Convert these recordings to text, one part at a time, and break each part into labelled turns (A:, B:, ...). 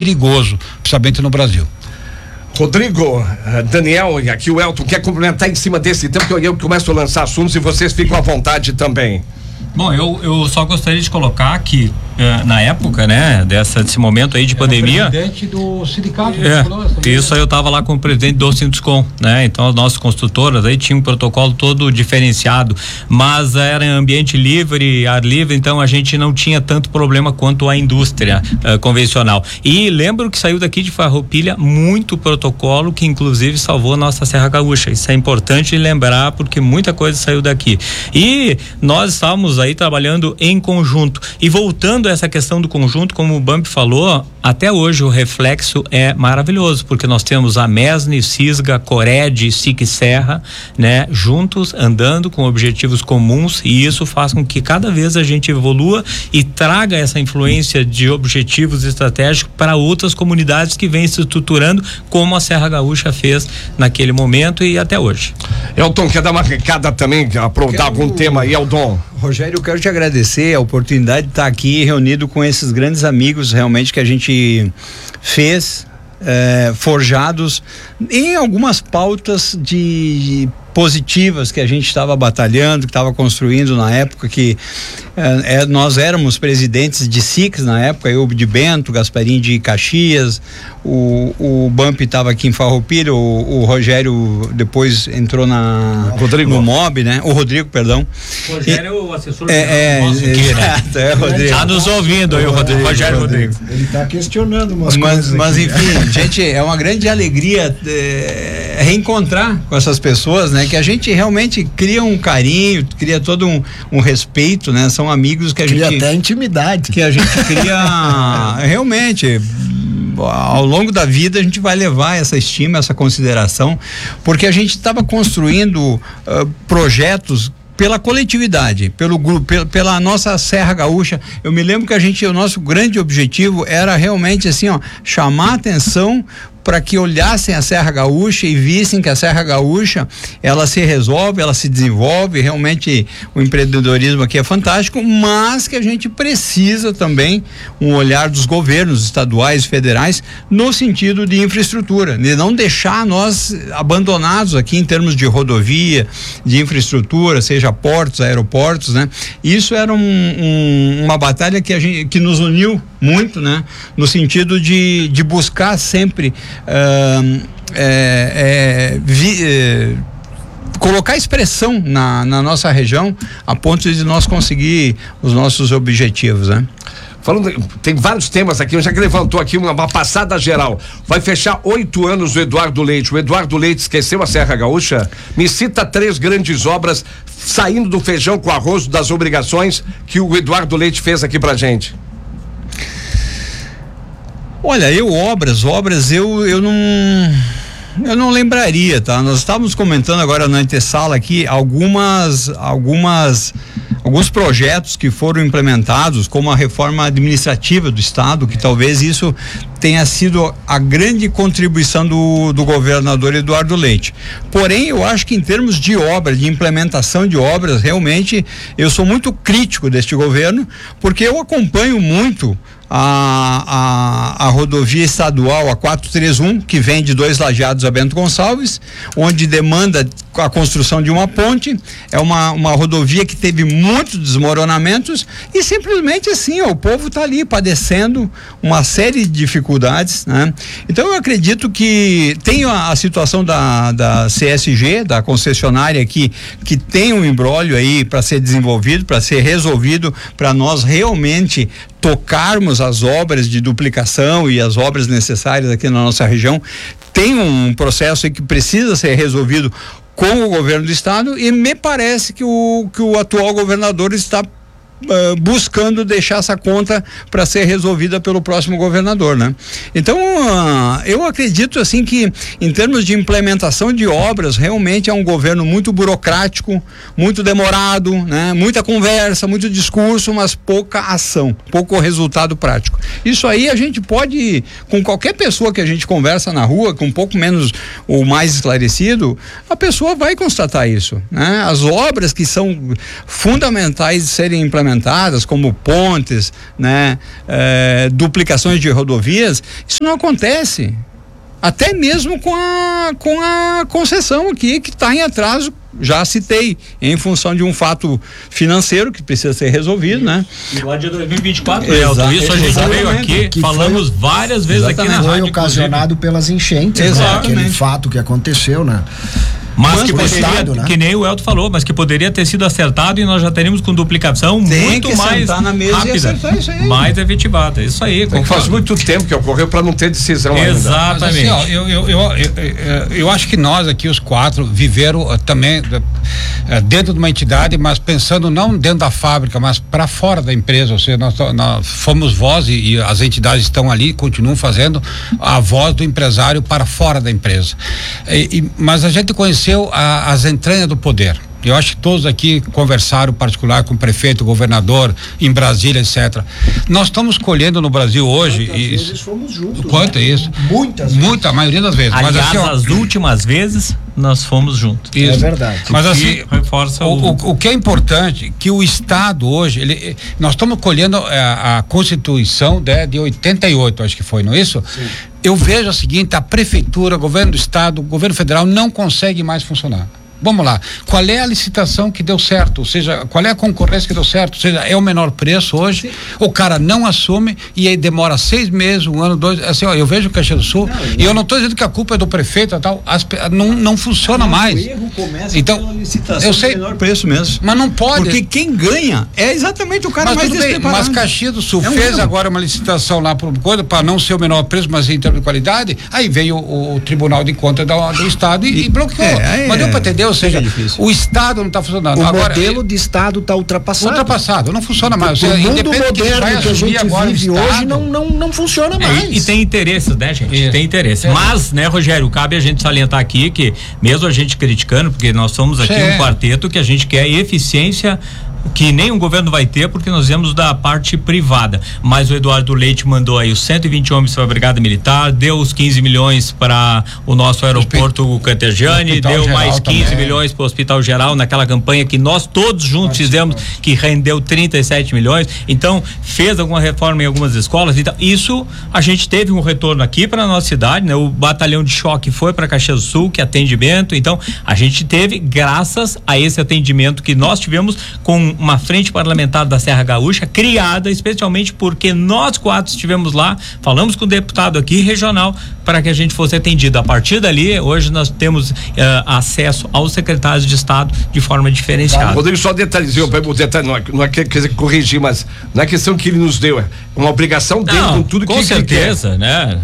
A: perigoso, principalmente no Brasil.
B: Rodrigo, Daniel e aqui o Elton, quer complementar em cima desse tempo que eu começo a lançar assuntos e vocês ficam à vontade também.
C: Bom, eu só gostaria de colocar que na época, né, desse momento aí de pandemia.
A: O presidente do sindicato.
C: Isso aí eu estava lá com o presidente do Sinduscom, né? Então as nossas construtoras aí tinham um protocolo todo diferenciado, mas era em ambiente livre, ar livre, então a gente não tinha tanto problema quanto a indústria convencional. E lembro que saiu daqui de Farroupilha muito protocolo que inclusive salvou a nossa Serra Gaúcha. Isso é importante lembrar porque muita coisa saiu daqui. E nós estávamos aí trabalhando em conjunto. E voltando a essa questão do conjunto, como o Bump falou, até hoje o reflexo é maravilhoso, porque nós temos a Mesne, Cisga, Cored, SIC Serra, né, juntos, andando com objetivos comuns, e isso faz com que cada vez a gente evolua e traga essa influência de objetivos estratégicos para outras comunidades que vêm se estruturando, como a Serra Gaúcha fez naquele momento e até hoje.
B: Elton, quer dar uma recada também, aprontar algum tema aí, Eldon?
D: Rogério, eu quero te agradecer a oportunidade de estar aqui reunido com esses grandes amigos realmente que a gente fez, forjados em algumas pautas positivas que a gente estava batalhando, que estava construindo na época que nós éramos presidentes de SICs na época, eu de Bento, Gasparim de Caxias, o Bump estava aqui em Farroupilha, o Rogério depois entrou no MOB, né? O Rodrigo, perdão.
C: O Rogério é o assessor
D: nosso aqui, né? Rodrigo.
C: Tá nos ouvindo aí o Rogério Rodrigo.
E: Ele está questionando umas
D: coisas. Mas enfim, gente, é uma grande alegria reencontrar com essas pessoas, né? Que a gente realmente cria um carinho, cria todo um respeito, né? São amigos que a gente...
E: Cria até intimidade.
D: Que a gente cria realmente... Ao longo da vida a gente vai levar essa estima, essa consideração, porque a gente estava construindo projetos pela coletividade, pelo grupo, pela nossa Serra Gaúcha. Eu me lembro que o nosso grande objetivo era realmente assim, chamar a atenção para que olhassem a Serra Gaúcha e vissem que a Serra Gaúcha, ela se resolve, ela se desenvolve, realmente o empreendedorismo aqui é fantástico, mas que a gente precisa também um olhar dos governos estaduais e federais no sentido de infraestrutura, de não deixar nós abandonados aqui em termos de rodovia, de infraestrutura, seja portos, aeroportos, né? Isso era uma batalha que nos uniu muito, né? No sentido de buscar sempre colocar expressão na nossa região a ponto de nós conseguir os nossos objetivos, né?
B: Tem vários temas aqui, já que levantou aqui uma passada geral. Vai fechar 8 anos o Eduardo Leite. O Eduardo Leite esqueceu a Serra Gaúcha? Me cita 3 grandes obras saindo do feijão com arroz das obrigações que o Eduardo Leite fez aqui pra gente.
D: Olha, obras, eu não lembraria, tá? Nós estávamos comentando agora na antessala aqui alguns projetos que foram implementados, como a reforma administrativa do estado, que talvez isso tenha sido a grande contribuição do governador Eduardo Leite. Porém, eu acho que em termos de obras, de implementação de obras, realmente eu sou muito crítico deste governo, porque eu acompanho muito a rodovia estadual, a 431, que vem de Dois Lajeados a Bento Gonçalves, onde demanda a construção de uma ponte. É uma rodovia que teve muitos desmoronamentos e simplesmente assim, o povo está ali padecendo uma série de dificuldades, né? Então eu acredito que tem a situação da CSG, da concessionária aqui, que tem um imbróglio aí para ser desenvolvido, para ser resolvido, para nós realmente tocarmos as obras de duplicação e as obras necessárias aqui na nossa região. Tem um processo aí que precisa ser resolvido com o governo do estado e me parece que o atual governador está buscando deixar essa conta para ser resolvida pelo próximo governador, né? Então, eu acredito assim que em termos de implementação de obras, realmente é um governo muito burocrático, muito demorado, né? Muita conversa, muito discurso, mas pouca ação, pouco resultado prático. Isso aí a gente pode, com qualquer pessoa que a gente conversa na rua, com um pouco menos ou mais esclarecido, a pessoa vai constatar isso, né? As obras que são fundamentais de serem implementadas implementadas, como pontes, né, duplicações de rodovias, isso não acontece. Até mesmo com a concessão aqui, que está em atraso, já citei, em função de um fato financeiro que precisa ser resolvido, né?
C: E lá de 2024, Elton, isso a gente veio aqui, falamos várias vezes aqui na rádio.
E: Foi ocasionado pelas enchentes,
D: exatamente,
E: né? Aquele fato que aconteceu, né?
C: Mas que poderia, né? Que nem o Elton falou, mas que poderia ter sido acertado e nós já teríamos com duplicação muito mais
D: na mesa
C: rápida,
D: isso aí,
C: mais efetivada. Isso aí.
B: Faz muito tempo que ocorreu para não ter decisão ainda.
C: Exatamente.
A: Mas, assim, eu acho que nós aqui, os 4, viveram também dentro de uma entidade, mas pensando não dentro da fábrica, mas para fora da empresa. Ou seja, nós fomos voz e as entidades estão ali, continuam fazendo a voz do empresário para fora da empresa. Mas a gente conheceu as entranhas do poder. Eu acho que todos aqui conversaram, particular com o prefeito, governador, em Brasília, etc. Nós estamos colhendo no Brasil hoje.
E: Quantas vezes fomos juntos?
A: Quanto é isso?
E: Muitas.
A: A maioria das vezes.
C: Aliás,
A: mas assim,
C: as últimas vezes nós fomos juntos.
E: É verdade.
A: Mas assim,
C: reforça
A: o que é importante, que o Estado hoje, nós estamos colhendo a Constituição de 88, acho que foi, não é isso? Sim. Eu vejo o seguinte: a prefeitura, o governo do Estado, o governo federal não consegue mais funcionar. Vamos lá, qual é a licitação que deu certo? Ou seja, qual é a concorrência que deu certo? Ou seja, é o menor preço hoje. Sim. O cara não assume e aí demora 6 meses, 1 ano, 2, assim, ó, eu vejo o Caxias do Sul e eu não estou dizendo que a culpa é do prefeito e tal, não funciona mais.
D: O erro começa
A: então,
D: pela licitação
A: eu sei,
D: do menor preço mesmo.
A: Mas não pode.
D: Porque quem ganha é exatamente o cara mais despreparado.
A: Mas Caxias do Sul fez agora uma licitação lá para não ser o menor preço, mas em termos de qualidade, aí veio o Tribunal de Contas do Estado e bloqueou. Mas deu para entender, ou seja, o Estado não está funcionando.
E: Agora, modelo de Estado está ultrapassado.
A: Ultrapassado, não funciona mais.
E: O mundo moderno que a gente vive hoje não funciona mais.
C: E tem interesses, né, gente? Tem interesse. Mas, né, Rogério, cabe a gente salientar aqui que, mesmo a gente criticando, porque nós somos aqui um quarteto que a gente quer eficiência, que nenhum governo vai ter, porque nós viemos da parte privada. Mas o Eduardo Leite mandou aí os 120 homens para a Brigada Militar, deu os 15 milhões para o nosso aeroporto Cantejani, deu mais 15 milhões para o Hospital Geral, naquela campanha que nós todos juntos fizemos, que rendeu 37 milhões. Então, fez alguma reforma em algumas escolas. Então, isso a gente teve um retorno aqui para a nossa cidade, né? O batalhão de choque foi para Caxias do Sul, que atendimento. Então, a gente teve, graças a esse atendimento que nós tivemos, com uma frente parlamentar da Serra Gaúcha, criada especialmente porque nós 4 estivemos lá, falamos com o deputado aqui regional para que a gente fosse atendido. A partir dali, hoje nós temos acesso aos secretários de Estado de forma diferenciada.
B: Rodrigo, só detalhezinho, o detalhe não é quer dizer corrigir, mas não é questão que ele nos deu, é uma obrigação dele com tudo que ele quer. Com certeza,
C: né?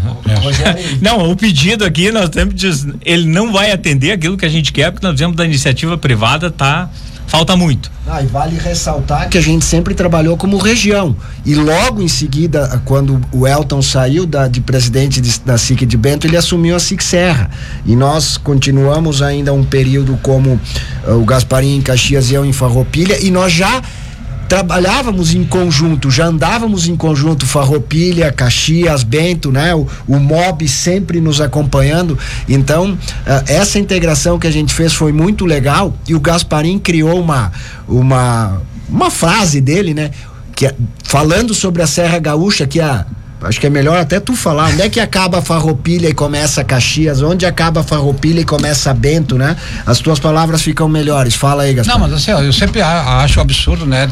C: Não, o pedido aqui, nós temos, ele não vai atender aquilo que a gente quer, porque nós dizemos da iniciativa privada, falta muito.
E: E vale ressaltar que a gente sempre trabalhou como região e logo em seguida, quando o Elton saiu de presidente da SIC de Bento, ele assumiu a SIC Serra e nós continuamos ainda um período como o Gasparim em Caxias e eu em Farroupilha, e nós já trabalhávamos em conjunto, já andávamos em conjunto, Farroupilha, Caxias, Bento, né? O MOB sempre nos acompanhando. Então, essa integração que a gente fez foi muito legal, e o Gasparim criou uma frase dele, né? Que falando sobre a Serra Gaúcha, acho que é melhor até tu falar, onde é que acaba a Farroupilha e começa Caxias, onde acaba a Farroupilha e começa Bento, né? As tuas palavras ficam melhores, fala aí, Gaspar.
A: Não, mas assim, eu sempre acho absurdo, né,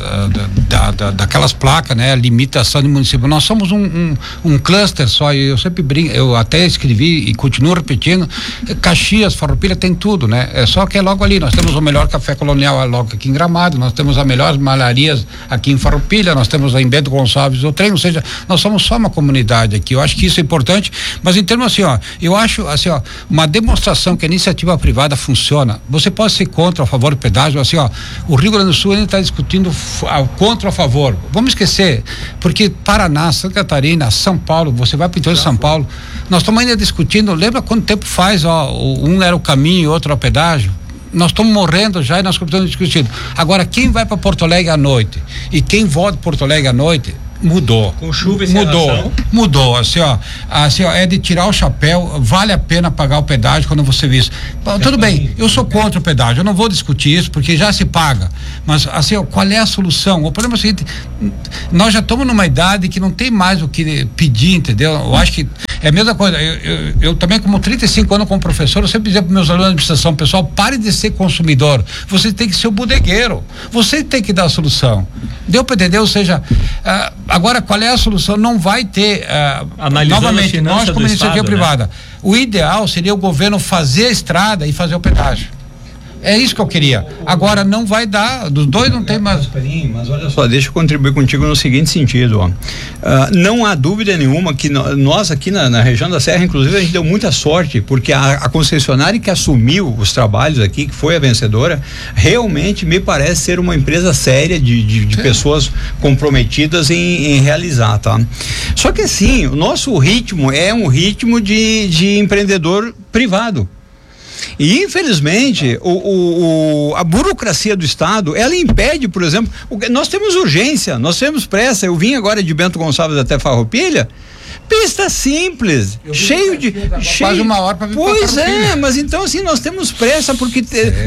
A: daquelas placas, né, limitação de município. Nós somos um cluster só, e eu sempre brinco, eu até escrevi e continuo repetindo, Caxias, Farroupilha tem tudo, né? É só que é logo ali, nós temos o melhor café colonial logo aqui em Gramado, nós temos as melhores malharias aqui em Farroupilha, nós temos em Bento Gonçalves o trem, ou seja, nós somos só uma comunidade aqui. Eu acho que isso é importante, mas em termos assim, eu acho assim, uma demonstração que a iniciativa privada funciona. Você pode ser contra ou a favor do pedágio, assim, o Rio Grande do Sul ainda está discutindo contra ou a favor. Vamos esquecer, porque Paraná, Santa Catarina, São Paulo, você vai para o interior de São Paulo, nós estamos ainda discutindo, lembra quanto tempo faz, um era o caminho e outro é o pedágio? Nós estamos morrendo já e nós estamos discutindo. Agora, quem vai para Porto Alegre à noite e quem volta para Porto Alegre à noite, Mudou.
C: Com chuva e
A: Mudou, assim ó, é de tirar o chapéu, vale a pena pagar o pedágio quando você vê isso. Tudo bem, eu sou contra o pedágio, eu não vou discutir isso porque já se paga, mas assim, ó, qual é a solução? O problema é o seguinte, nós já estamos numa idade que não tem mais o que pedir, entendeu? Eu acho que é a mesma coisa, eu também como 35 anos como professor, eu sempre dizia para meus alunos de administração, pessoal, pare de ser consumidor, você tem que ser o bodegueiro, você tem que dar a solução, deu para entender? Ou seja, agora qual é a solução? Não vai ter novamente nós como iniciativa privada, o ideal seria o governo fazer a estrada e fazer o pedágio. É isso que eu queria. Agora não vai dar, dos dois não tem mais.
D: Mas olha só, deixa eu contribuir contigo no seguinte sentido, ó. Não há dúvida nenhuma que nós aqui na região da Serra, inclusive, a gente deu muita sorte, porque a concessionária que assumiu os trabalhos aqui, que foi a vencedora, realmente me parece ser uma empresa séria de pessoas comprometidas em realizar, tá? Só que assim, o nosso ritmo é um ritmo de empreendedor privado. E infelizmente a burocracia do Estado, ela impede, por exemplo, nós temos urgência, nós temos pressa. Eu vim agora de Bento Gonçalves até Farroupilha, pista simples, cheio de
A: quase uma hora para vir.
D: Pois é, mas então assim nós temos pressa porque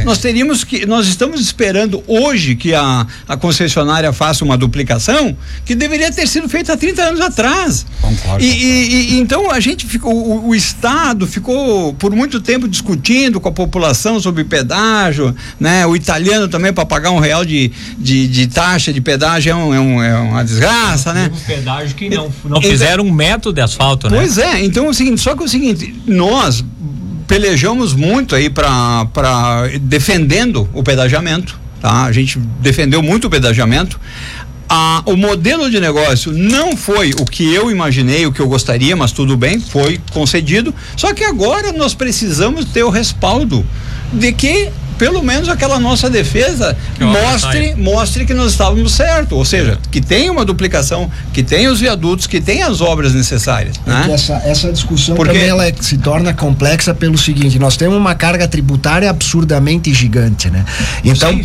D: nós estamos esperando hoje que a concessionária faça uma duplicação que deveria ter sido feita há 30 anos atrás.
A: Concordo.
D: E então a gente ficou, o Estado ficou por muito tempo discutindo com a população sobre pedágio, né? O italiano também, para pagar R$1 de taxa de pedágio é uma desgraça, né?
C: Um pedágio que não fizeram um método de asfalto, né?
D: Pois é, então só que é o seguinte, nós pelejamos muito aí para defendendo o pedagiamento, tá? A gente defendeu muito o pedagiamento. O modelo de negócio não foi o que eu imaginei, o que eu gostaria, mas tudo bem, foi concedido. Só que agora nós precisamos ter o respaldo de que pelo menos aquela nossa defesa mostre que nós estávamos certos, ou seja, que tem uma duplicação, que tem os viadutos, que tem as obras necessárias, né?
E: Essa discussão também ela se torna complexa pelo seguinte, nós temos uma carga tributária absurdamente gigante, né? Então,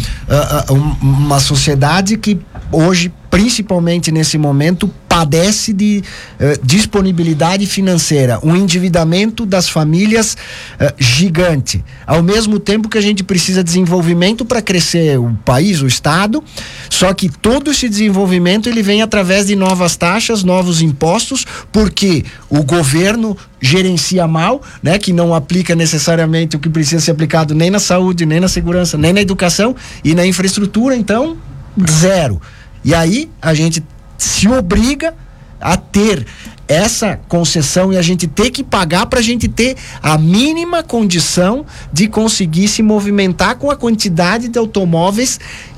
E: uma sociedade que hoje, principalmente nesse momento, padece de disponibilidade financeira, um endividamento das famílias gigante, ao mesmo tempo que a gente precisa de desenvolvimento para crescer o país, o estado, só que todo esse desenvolvimento ele vem através de novas taxas, novos impostos, porque o governo gerencia mal, né, que não aplica necessariamente o que precisa ser aplicado nem na saúde, nem na segurança, nem na educação e na infraestrutura, então zero. E aí a gente se obriga a ter essa concessão e a gente ter que pagar para a gente ter a mínima condição de conseguir se movimentar com a quantidade de automóveis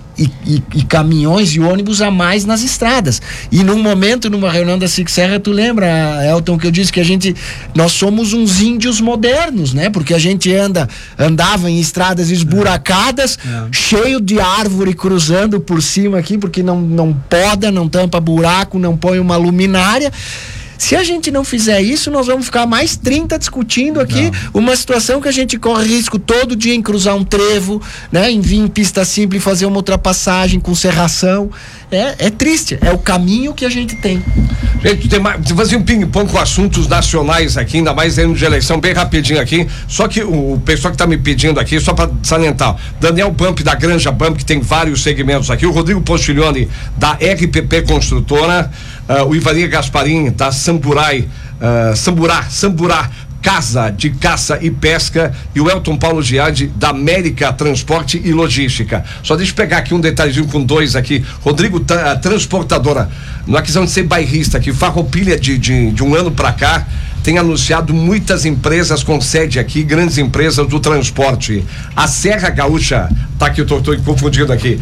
E: e caminhões e ônibus a mais nas estradas. E num momento, numa reunião da SIC Serra, tu lembra, Elton, que eu disse que nós somos uns índios modernos, né? Porque a gente andava em estradas esburacadas, cheio de árvore cruzando por cima aqui, porque não poda, não tampa buraco, não põe uma luminária. Se a gente não fizer isso, nós vamos ficar mais 30 discutindo aqui uma situação que a gente corre risco todo dia em cruzar um trevo, né? Em vir em pista simples, fazer uma ultrapassagem com serração. É triste, é o caminho que a gente tem.
B: Gente, tem fazer um ping-pong com assuntos nacionais aqui, ainda mais ano de eleição, bem rapidinho aqui. Só que o pessoal que tá me pedindo aqui, só para salientar, Daniel Bump da Granja Bump, que tem vários segmentos aqui, o Rodrigo Postiglione da RPP Construtora, o Ivaninha Gasparim da Samburá Casa de Caça e Pesca e o Elton Paulo Giardi da América Transporte e Logística. Só deixa eu pegar aqui um detalhezinho com dois aqui. Rodrigo, transportadora, na questão de ser bairrista aqui, Farroupilha de um ano para cá tem anunciado muitas empresas com sede aqui, grandes empresas do transporte. A Serra Gaúcha, tá aqui, eu tô confundindo aqui.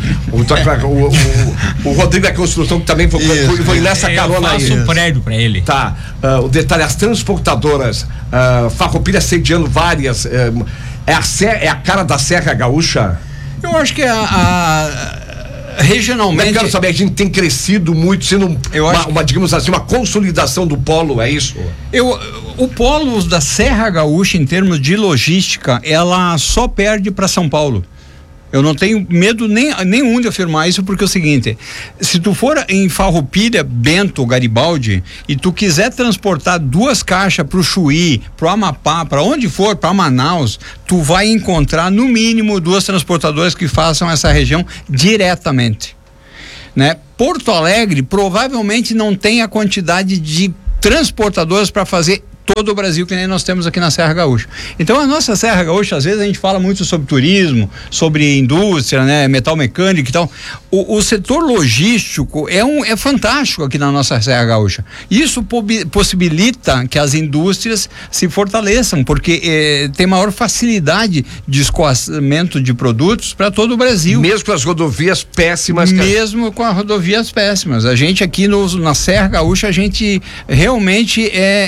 B: O Rodrigo da Construção, que também foi nessa carona aí.
C: Eu faço um prédio para ele.
B: Tá. O detalhe, as transportadoras, Farroupilha sediando várias, é a cara da Serra Gaúcha?
D: Eu acho que regionalmente.
B: Eu quero saber, a gente tem crescido muito, sendo digamos assim, uma consolidação do polo, é isso?
D: O polo da Serra Gaúcha, em termos de logística, ela só perde para São Paulo. Eu não tenho medo nenhum de afirmar isso, porque é o seguinte, se tu for em Farroupilha, Bento, Garibaldi, e tu quiser transportar 2 caixas pro Chuí, pro Amapá, para onde for, para Manaus, tu vai encontrar no mínimo 2 transportadoras que façam essa região diretamente, né? Porto Alegre provavelmente não tem a quantidade de transportadoras para fazer todo o Brasil que nem nós temos aqui na Serra Gaúcha. Então a nossa Serra Gaúcha, às vezes a gente fala muito sobre turismo, sobre indústria, né, metal mecânico e tal. O setor logístico é fantástico aqui na nossa Serra Gaúcha. Isso possibilita que as indústrias se fortaleçam, porque tem maior facilidade de escoamento de produtos para todo o Brasil.
B: Mesmo com as rodovias péssimas.
D: Mesmo com as rodovias péssimas. A gente aqui na Serra Gaúcha, a gente realmente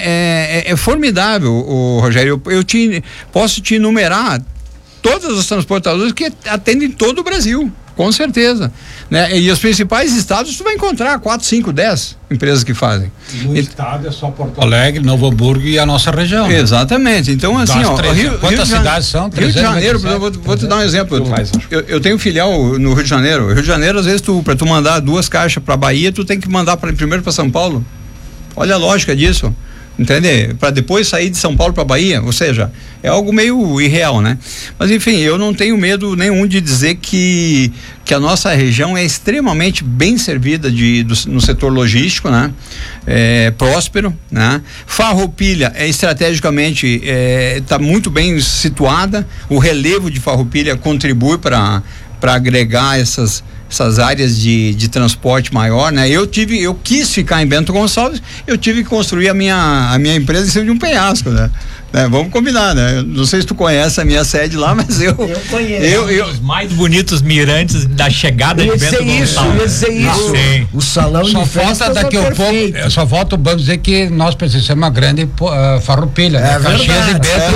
D: é formidável, Rogério. Eu posso te enumerar todas as transportadoras que atendem todo o Brasil, com certeza, né? E os principais estados tu vai encontrar 4, 5, 10 empresas que fazem.
A: No estado é só Porto Alegre, Novo Hamburgo e a nossa região.
D: Exatamente. Então, assim,
A: quantas cidades são?
D: Rio de Janeiro, vou te dar um exemplo. Eu tenho filial no Rio de Janeiro. Rio de Janeiro, às vezes, para tu mandar 2 caixas para Bahia, tu tem que mandar primeiro para São Paulo. Olha a lógica disso. Entende? Para depois sair de São Paulo para Bahia, ou seja, é algo meio irreal, né? Mas enfim, eu não tenho medo nenhum de dizer que a nossa região é extremamente bem servida no setor logístico, né? É próspero, né? Farroupilha estrategicamente está muito bem situada. O relevo de Farroupilha contribui para agregar essas áreas de transporte maior, né? Eu quis ficar em Bento Gonçalves, eu tive que construir a minha empresa em cima de um penhasco, né? Vamos combinar, né? Não sei se tu conhece a minha sede lá, mas eu conheço.
C: Os mais bonitos mirantes da chegada de Bento Gonçalves.
E: Isso. O salão
A: só
E: de festa
A: daqui a pouco, só falta o banco dizer que nós precisamos uma grande Farroupilha, né? Caxias e Bento,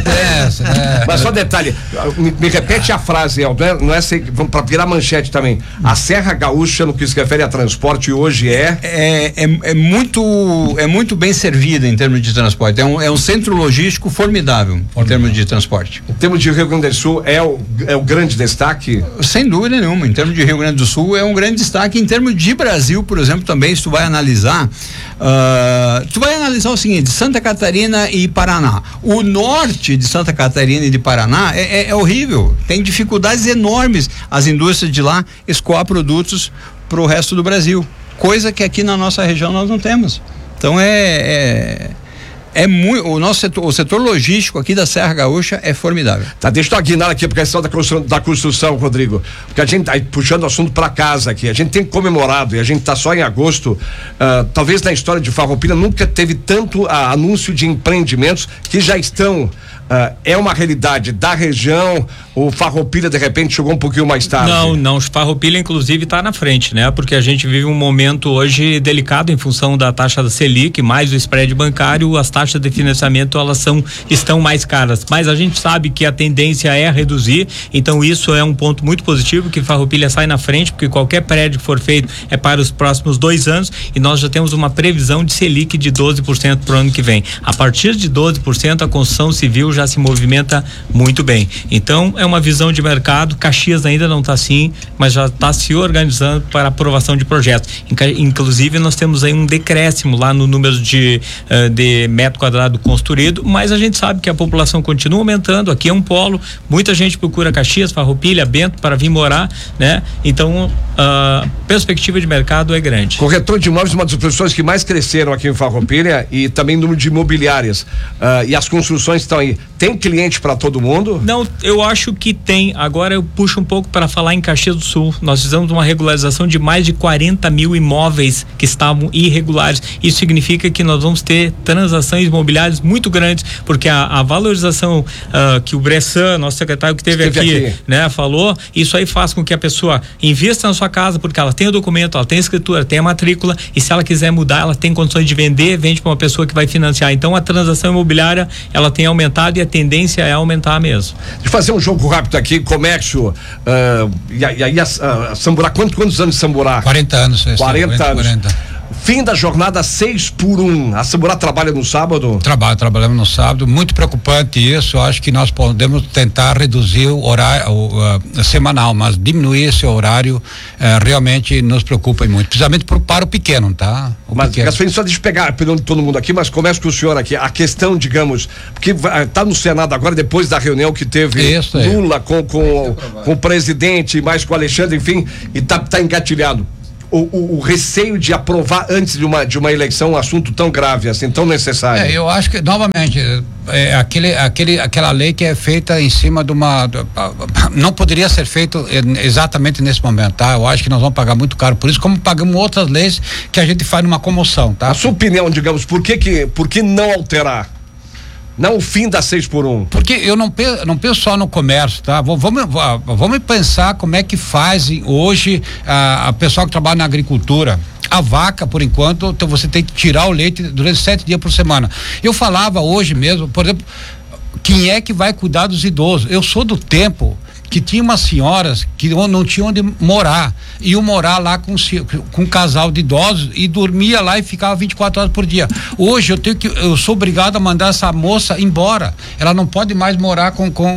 A: né?
B: Mas só detalhe, me repete a frase, não é vamos para virar manchete também. A Serra Gaúcha, no que se refere a transporte, hoje
D: é muito bem servida em termos de transporte. É um centro logístico formidável em termos de transporte.
B: Em termos de Rio Grande do Sul, é o grande destaque?
D: Sem dúvida nenhuma. Em termos de Rio Grande do Sul, é um grande destaque. Em termos de Brasil, por exemplo, também, se tu vai analisar, o seguinte: Santa Catarina e Paraná. O norte de Santa Catarina e de Paraná é horrível. Tem dificuldades enormes as indústrias de lá escoar produtos para o resto do Brasil, coisa que aqui na nossa região nós não temos. Então o setor logístico aqui da Serra Gaúcha é formidável.
B: Tá, deixa eu aguinar aqui por questão da construção, Rodrigo, porque a gente tá puxando o assunto para casa aqui, a gente tem comemorado e a gente tá só em agosto, talvez na história de Farroupilha nunca teve tanto anúncio de empreendimentos que já estão é uma realidade da região, ou Farroupilha de repente chegou um pouquinho mais tarde?
C: Não, Farroupilha inclusive está na frente, né? Porque a gente vive um momento hoje delicado em função da taxa da Selic, mais o spread bancário, as taxas de financiamento estão mais caras, mas a gente sabe que a tendência é reduzir, então isso é um ponto muito positivo, que Farroupilha sai na frente, porque qualquer prédio que for feito é para os próximos 2 anos, e nós já temos uma previsão de Selic de 12% para o ano que vem. A partir de 12%, a construção civil já se movimenta muito bem. Então é uma visão de mercado. Caxias ainda não está assim, mas já está se organizando para aprovação de projetos. Inclusive nós temos aí um decréscimo lá no número de metro quadrado construído, mas a gente sabe que a população continua aumentando. Aqui é um polo, muita gente procura Caxias, Farroupilha, Bento para vir morar, né? Então a perspectiva de mercado é grande.
B: Corretor de imóveis, uma das profissões que mais cresceram aqui em Farroupilha, e também número de imobiliárias, e as construções estão aí. Tem cliente para todo mundo?
C: Não, eu acho que tem. Agora eu puxo um pouco para falar em Caxias do Sul. Nós fizemos uma regularização de mais de 40 mil imóveis que estavam irregulares. Isso significa que nós vamos ter transações imobiliárias muito grandes, porque a valorização que o Bressan, nosso secretário que esteve aqui, né, falou, isso aí faz com que a pessoa invista na sua casa, porque ela tem o documento, ela tem a escritura, tem a matrícula, e se ela quiser mudar, ela tem condições de vender, vende para uma pessoa que vai financiar. Então a transação imobiliária, ela tem aumentado, e a tendência é aumentar mesmo.
B: De fazer um jogo rápido aqui, comércio, e aí Samburá, quantos anos de Samburá?
A: 40 anos.
B: 40 anos. Fim da jornada 6x1. A Samburá trabalha no sábado?
A: Trabalhamos no sábado, muito preocupante isso. Eu acho que nós podemos tentar reduzir o horário semanal, mas diminuir esse horário realmente nos preocupa muito, principalmente para o pequeno, tá?
B: Mas só deixa eu pegar todo mundo aqui, mas começa com o senhor aqui. A questão, digamos, porque tá no Senado agora, depois da reunião que teve Lula com o presidente, mais com o Alexandre, enfim, e tá engatilhado. O receio de aprovar antes de uma eleição um assunto tão grave, assim, tão necessário.
A: Eu acho que, novamente, aquela lei que é feita em cima de não poderia ser feito exatamente nesse momento, tá? Eu acho que nós vamos pagar muito caro por isso, como pagamos outras leis que a gente faz numa comoção, tá?
B: A sua opinião, digamos, por que não alterar? Não o fim da 6x1.
A: Porque eu não penso só no comércio, tá? Vamos pensar como é que fazem hoje a pessoa que trabalha na agricultura. A vaca, por enquanto, então você tem que tirar o leite durante 7 dias por semana. Eu falava hoje mesmo, por exemplo, quem é que vai cuidar dos idosos? Eu sou do tempo que tinha umas senhoras que não tinham onde morar, iam morar lá com um casal de idosos e dormia lá e ficava 24 horas por dia. Hoje eu sou obrigado a mandar essa moça embora. Ela não pode mais morar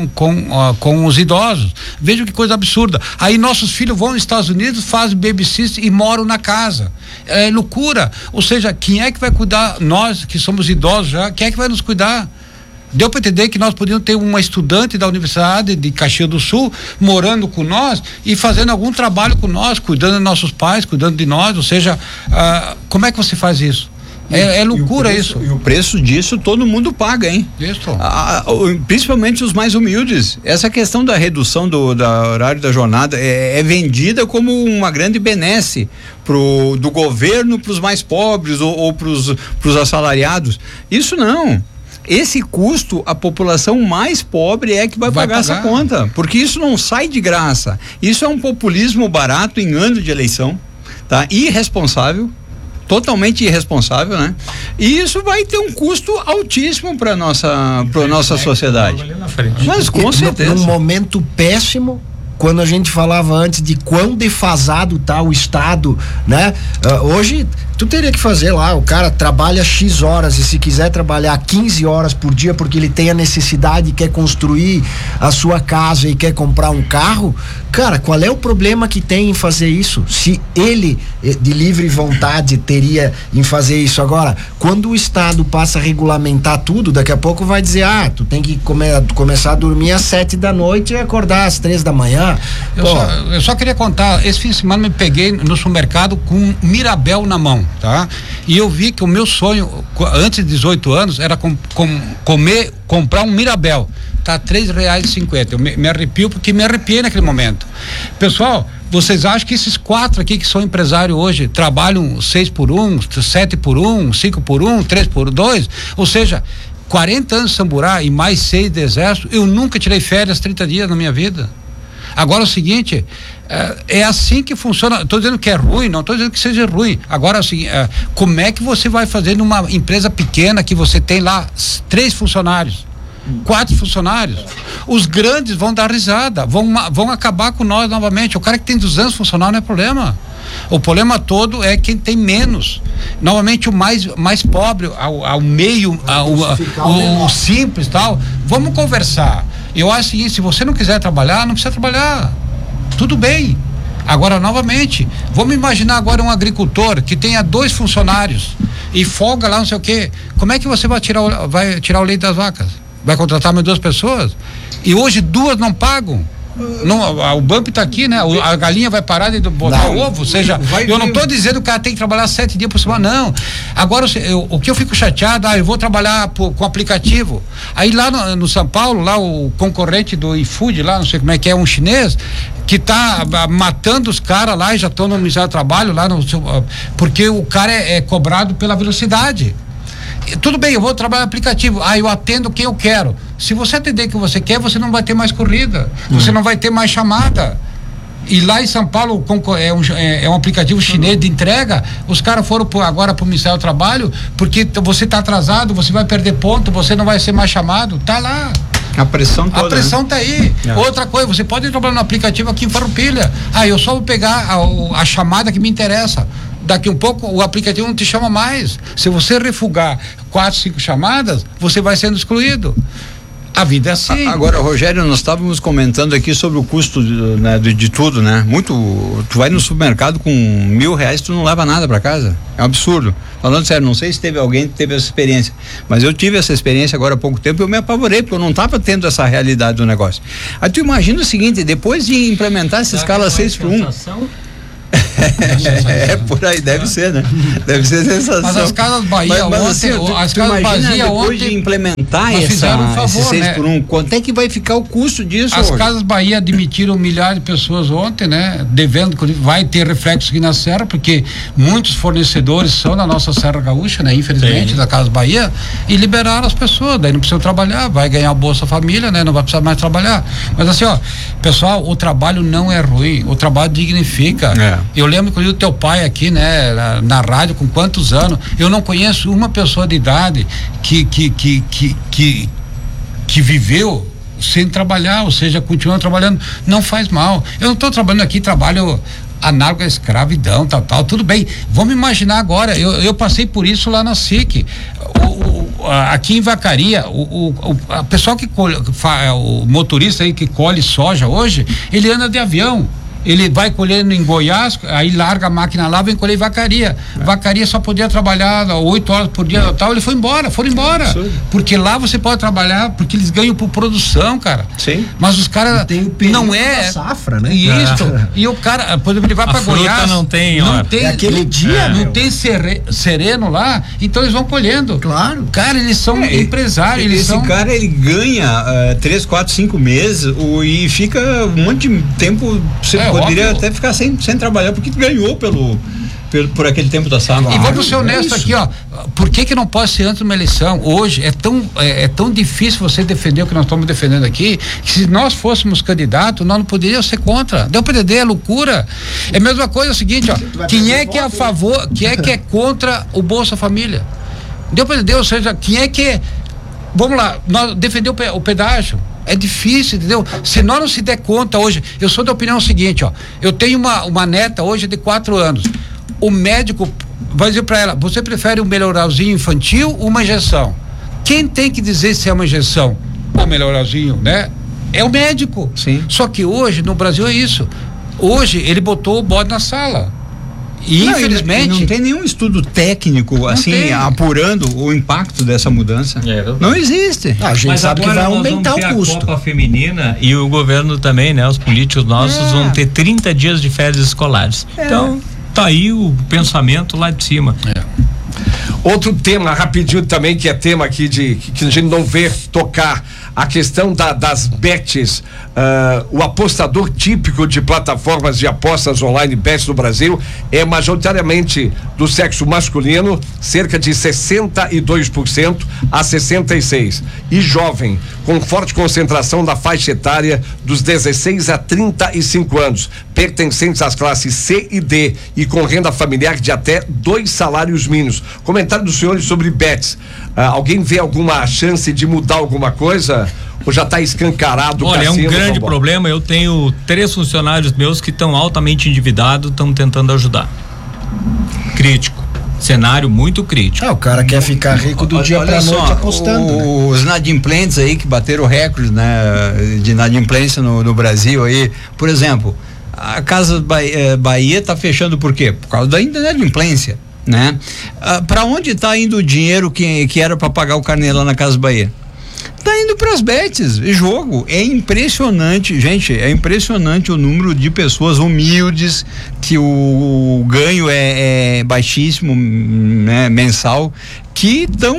A: com os idosos. Veja que coisa absurda. Aí nossos filhos vão nos Estados Unidos, fazem babysitter e moram na casa. É loucura. Ou seja, quem é que vai cuidar? Nós que somos idosos já, quem é que vai nos cuidar? Deu para entender que nós podíamos ter uma estudante da Universidade de Caxias do Sul morando com nós e fazendo algum trabalho com nós, cuidando dos nossos pais, cuidando de nós, ou seja, como é que você faz isso? É loucura isso.
D: E o preço disso todo mundo paga, hein?
A: Isso.
D: Principalmente os mais humildes. Essa questão da redução do horário da jornada é vendida como uma grande benesse do governo para os mais pobres ou para os assalariados. Isso não. Esse custo, a população mais pobre é que vai pagar essa conta, porque isso não sai de graça. Isso é um populismo barato em ano de eleição, tá? Irresponsável, totalmente irresponsável, né? E isso vai ter um custo altíssimo para nossa sociedade. Mas com certeza.
E: Num momento péssimo, quando a gente falava antes de quão defasado tá o Estado, né? Hoje tu teria que fazer lá, o cara trabalha X horas e se quiser trabalhar 15 horas por dia porque ele tem a necessidade, quer construir a sua casa e quer comprar um carro, cara, qual é o problema que tem em fazer isso? Se ele, de livre vontade, teria em fazer isso. Agora, quando o Estado passa a regulamentar tudo, daqui a pouco vai dizer, tu tem que começar a dormir às 7 da noite e acordar às 3 da manhã.
A: Eu só queria contar, esse fim de semana me peguei no supermercado com um Mirabel na mão, tá? E eu vi que o meu sonho, antes de 18 anos, era comprar um Mirabel. Tá R$3,50. Eu me arrepio porque me arrepiei naquele momento. Pessoal, vocês acham que esses 4 aqui que são empresários hoje trabalham 6x1, 7x1, 5x1, 3x2? Ou seja, 40 anos de Samburá e mais 6 de exército, eu nunca tirei férias 30 dias na minha vida. Agora é o seguinte, é assim que funciona. Estou dizendo que é ruim, não estou dizendo que seja ruim. Agora assim, como é que você vai fazer numa empresa pequena que você tem lá 3 funcionários? 4 funcionários, os grandes vão dar risada, vão acabar com nós novamente. O cara que tem 200 funcionários não é problema. O problema todo é quem tem menos. Novamente o mais pobre, ao meio, o simples, tal. Vamos conversar. Eu acho que se você não quiser trabalhar, não precisa trabalhar. Tudo bem. Agora, novamente, vamos imaginar agora um agricultor que tenha 2 funcionários e folga lá, não sei o quê. Como é que você vai tirar o leite das vacas? Vai contratar mais 2 pessoas? E hoje 2 não pagam. Não, o bump tá aqui, né? A galinha vai parar de botar o ovo, ou seja, eu não tô dizendo que o cara tem que trabalhar 7 dias por semana, não. Agora, o que eu fico chateado, eu vou trabalhar com aplicativo. Aí lá no São Paulo, lá o concorrente do iFood, lá, não sei como é que é, um chinês, que tá matando os caras lá e já estão no Ministério do Trabalho, lá porque o cara é cobrado pela velocidade. Tudo bem, eu vou trabalhar no aplicativo. Eu atendo quem eu quero. Se você atender o que você quer, você não vai ter mais corrida. Você não vai ter mais chamada. E lá em São Paulo é um aplicativo chinês de entrega. Os caras foram agora para o Ministério do Trabalho, porque você está atrasado, você vai perder ponto, você não vai ser mais chamado. Tá lá.
D: A pressão toda.
A: A pressão tá aí. Outra coisa, você pode trabalhar no aplicativo aqui em Farroupilha. Eu só vou pegar a chamada que me interessa. Daqui um pouco o aplicativo não te chama mais. Se você refugar 4, 5 chamadas, você vai sendo excluído. A vida é assim.
D: Agora, Rogério, nós estávamos comentando aqui sobre o custo de tudo, né? Tu vai no supermercado com R$1.000, tu não leva nada para casa. É um absurdo. Falando sério, não sei se teve alguém que teve essa experiência, mas eu tive essa experiência agora há pouco tempo e eu me apavorei, porque eu não estava tendo essa realidade do negócio. Aí tu imagina o seguinte, depois de implementar essa escala 6:1. Por aí, deve ser, né? Deve ser sensação.
A: Mas as Casas Bahia ontem, as Casas Bahia
D: depois de implementar esse 6:1, quanto é que vai ficar o custo disso?
A: As Casas Bahia admitiram milhares de pessoas ontem, né? Devendo, vai ter reflexo aqui na Serra, porque muitos fornecedores são da nossa Serra Gaúcha, né? Infelizmente, da Casas Bahia, e liberaram as pessoas, daí não precisam trabalhar, vai ganhar o Bolsa Família, né? Não vai precisar mais trabalhar. Mas assim, ó, pessoal, o trabalho não é ruim, o trabalho dignifica. Eu lembro que o teu pai aqui, né, na rádio, com quantos anos, eu não conheço uma pessoa de idade que viveu sem trabalhar, ou seja, continua trabalhando, não faz mal. Eu não estou trabalhando aqui, trabalho análogo à escravidão, tal, tudo bem. Vamos imaginar agora, eu passei por isso lá na SIC. Aqui em Vacaria, a pessoa que o motorista aí que colhe soja hoje, ele anda de avião. Ele vai colhendo em Goiás, aí larga a máquina lá, vem colher em Vacaria. Vacaria só podia trabalhar 8 horas por dia, tal, ele foram embora. Porque lá você pode trabalhar, porque eles ganham por produção, cara.
D: Sim.
A: Mas os caras não
E: da safra, né?
A: Isso. E o cara, por exemplo, ele vai para Goiás.
C: Não tem
E: aquele dia,
A: não tem sereno lá, então eles vão colhendo.
E: Claro.
A: Cara, eles são empresários.
D: Cara, ele ganha 3, 4, 5 meses e fica um monte de tempo. Poderia até ficar sem trabalhar, porque ganhou por aquele tempo da safra.
A: E vamos ser honestos aqui, ó. Por que não pode ser antes de uma eleição? Hoje é tão difícil você defender o que nós estamos defendendo aqui, que se nós fôssemos candidatos, nós não poderíamos ser contra. Deu para entender, é loucura. É a mesma coisa, é o seguinte, ó. Quem é que é a favor, quem é que é contra o Bolsa Família? Deu para entender, ou seja, quem é que é. Vamos lá, nós defender o pedágio. É difícil, entendeu? Se nós não se der conta hoje, eu sou da opinião seguinte, ó. Eu tenho uma neta hoje de 4 anos. O médico vai dizer para ela: você prefere um melhoralzinho infantil ou uma injeção? Quem tem que dizer se é uma injeção ou melhoralzinho, né? É o médico.
D: Sim.
A: Só que hoje no Brasil é isso. Hoje ele botou o bode na sala. E infelizmente
D: não tem nenhum estudo técnico apurando o impacto dessa mudança. Não existe.
E: A gente sabe que vai aumentar o custo.
C: A Copa Feminina e o governo também, né? Os políticos nossos vão ter 30 dias de férias escolares. Então, tá aí o pensamento lá de cima.
B: Outro tema rapidinho também, que é tema aqui que a gente não vê tocar, a questão das bets. O apostador típico de plataformas de apostas online bets no Brasil é majoritariamente do sexo masculino, cerca de 62% a 66%, e jovem, com forte concentração da faixa etária dos 16 a 35 anos, pertencentes às classes C e D e com renda familiar de até 2 salários mínimos. Comentário dos senhores sobre bets. Alguém vê alguma chance de mudar alguma coisa? Ou já está escancarado?
C: Olha, é um grande problema. Eu tenho 3 funcionários meus que estão altamente endividados, estão tentando ajudar. Crítico. Cenário muito crítico.
E: O cara quer ficar rico do dia pra noite apostando.
D: Os inadimplentes aí que bateram recorde, né, de inadimplência no Brasil aí, por exemplo, a Casa Bahia está fechando por quê? Por causa da inadimplência, né? Para onde está indo o dinheiro que era para pagar o carnê lá na Casa Bahia? Tá indo para as bets, jogo. É impressionante, gente, é impressionante o número de pessoas humildes que o ganho é baixíssimo, né, mensal, que estão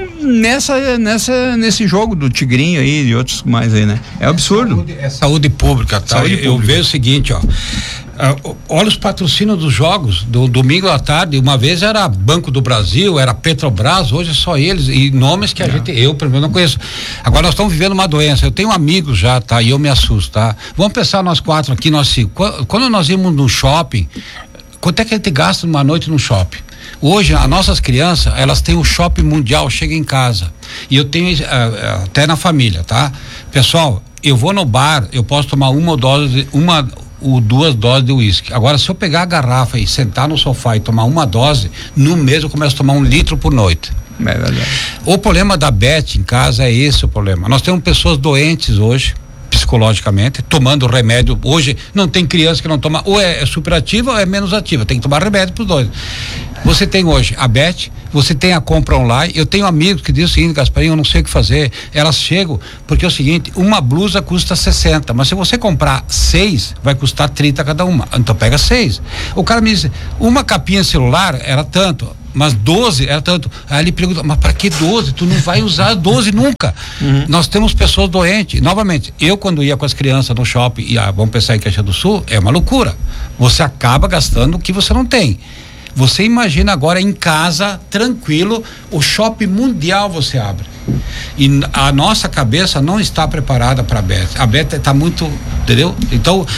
D: nesse jogo do Tigrinho aí e outros mais aí, né? É absurdo.
A: É saúde pública, tá? Eu vejo o seguinte, ó. Olha os patrocínios dos jogos do domingo à tarde. Uma vez era Banco do Brasil, era Petrobras, hoje é só eles e nomes que eu pelo menos não conheço. Agora nós estamos vivendo uma doença. Eu tenho amigos já, tá? E eu me assusto, tá? Vamos pensar nós 4 aqui, nós 5. Quando nós íamos no shopping, quanto é que a gente gasta numa noite no shopping? Hoje, as nossas crianças, elas têm o shopping mundial, chega em casa. E eu tenho até na família, tá? Pessoal, eu vou no bar, eu posso tomar uma 2 doses de uísque. Agora, se eu pegar a garrafa e sentar no sofá e tomar uma dose, no mês eu começo a tomar 1 litro por noite.
D: É verdade.
A: O problema da Beth em casa é esse o problema. Nós temos pessoas doentes hoje, psicologicamente, tomando remédio. Hoje não tem criança que não toma, ou é superativa ou é menos ativa, tem que tomar remédio para os dois. Você tem hoje a Beth, você tem a compra online. Eu tenho amigos que dizem o seguinte: Gasparinho, eu não sei o que fazer. Elas chegam, porque é o seguinte, uma blusa custa 60, mas se você comprar 6, vai custar 30 cada uma. Então pega 6. O cara me diz, uma capinha celular era tanto, mas 12 era tanto. Aí ele pergunta, mas para que 12? Tu não vai usar 12 nunca. Nós temos pessoas doentes. Novamente, eu quando ia com as crianças no shopping, e vamos pensar em Caxias do Sul, é uma loucura. Você acaba gastando o que você não tem. Você imagina agora em casa, tranquilo, o shopping mundial você abre. E a nossa cabeça não está preparada para a Beth. A Beth está muito, entendeu? Então,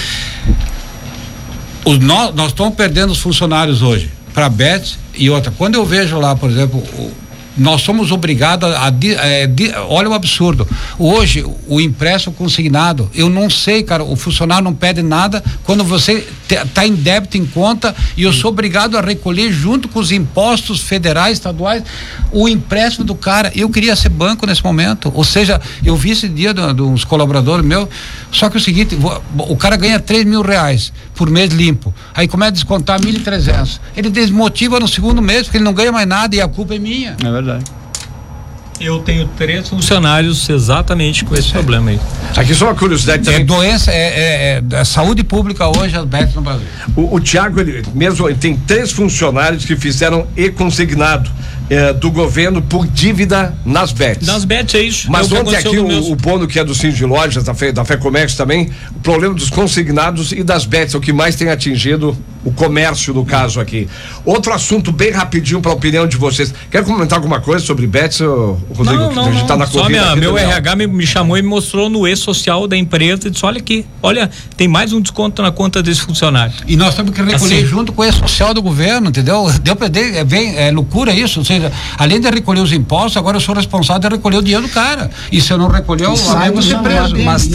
A: nós estamos perdendo os funcionários hoje para a Beth e outra. Quando eu vejo lá, por exemplo, nós somos obrigados olha o absurdo. Hoje, o empréstimo consignado, eu não sei, cara, o funcionário não pede nada quando você está em débito em conta e eu sou obrigado a recolher junto com os impostos federais, estaduais, o empréstimo do cara. Eu queria ser banco nesse momento, ou seja, eu vi esse dia de uns colaboradores meus, só que é o seguinte, o cara ganha R$3.000 por mês limpo, aí começa a descontar 1.300, ele desmotiva no segundo mês porque ele não ganha mais nada e a culpa é minha.
D: É verdade.
C: Eu tenho 3 funcionários exatamente com esse problema aí.
B: Aqui só uma curiosidade também.
A: É doença, é saúde pública hoje, as Beth no Brasil.
B: O Thiago, ele tem 3 funcionários que fizeram e-consignado do governo por dívida nas Bets.
C: Nas Bets, é isso.
B: Mas ontem aqui o Bono, que é do Cindy de Lojas, da Fé Comércio também, o problema dos consignados e das Bets é o que mais tem atingido o comércio no caso aqui. Outro assunto bem rapidinho para a opinião de vocês. Quer comentar alguma coisa sobre Bets, Rodrigo?
C: Não,
B: a gente tá na corrida.
C: Só meu RH me chamou e me mostrou no e-social da empresa e disse, olha aqui, olha, tem mais um desconto na conta desse funcionário.
A: E nós temos que recolher junto com o e-social do governo, entendeu? É loucura isso, ou seja, além de recolher os impostos, agora eu sou responsável de recolher o dinheiro do cara. E se eu não recolher, eu vou ser preso.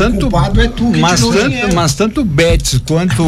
D: Mas tanto Bets quanto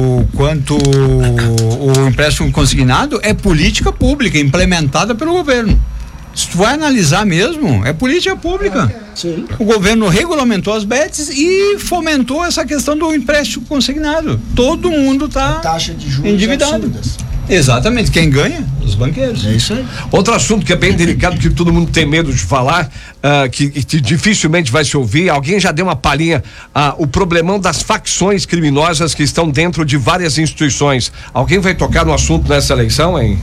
D: o empréstimo consignado é política pública implementada pelo governo. Se tu vai analisar mesmo, é política pública.
E: Sim.
D: O governo regulamentou as Bets e fomentou essa questão do empréstimo consignado. Todo mundo está endividado. Absurdas. Exatamente, quem ganha? Os banqueiros.
E: É isso aí.
B: Outro assunto que é bem delicado, que todo mundo tem medo de falar, que dificilmente vai se ouvir, alguém já deu uma palhinha, o problemão das facções criminosas que estão dentro de várias instituições. Alguém vai tocar no assunto nessa eleição, hein?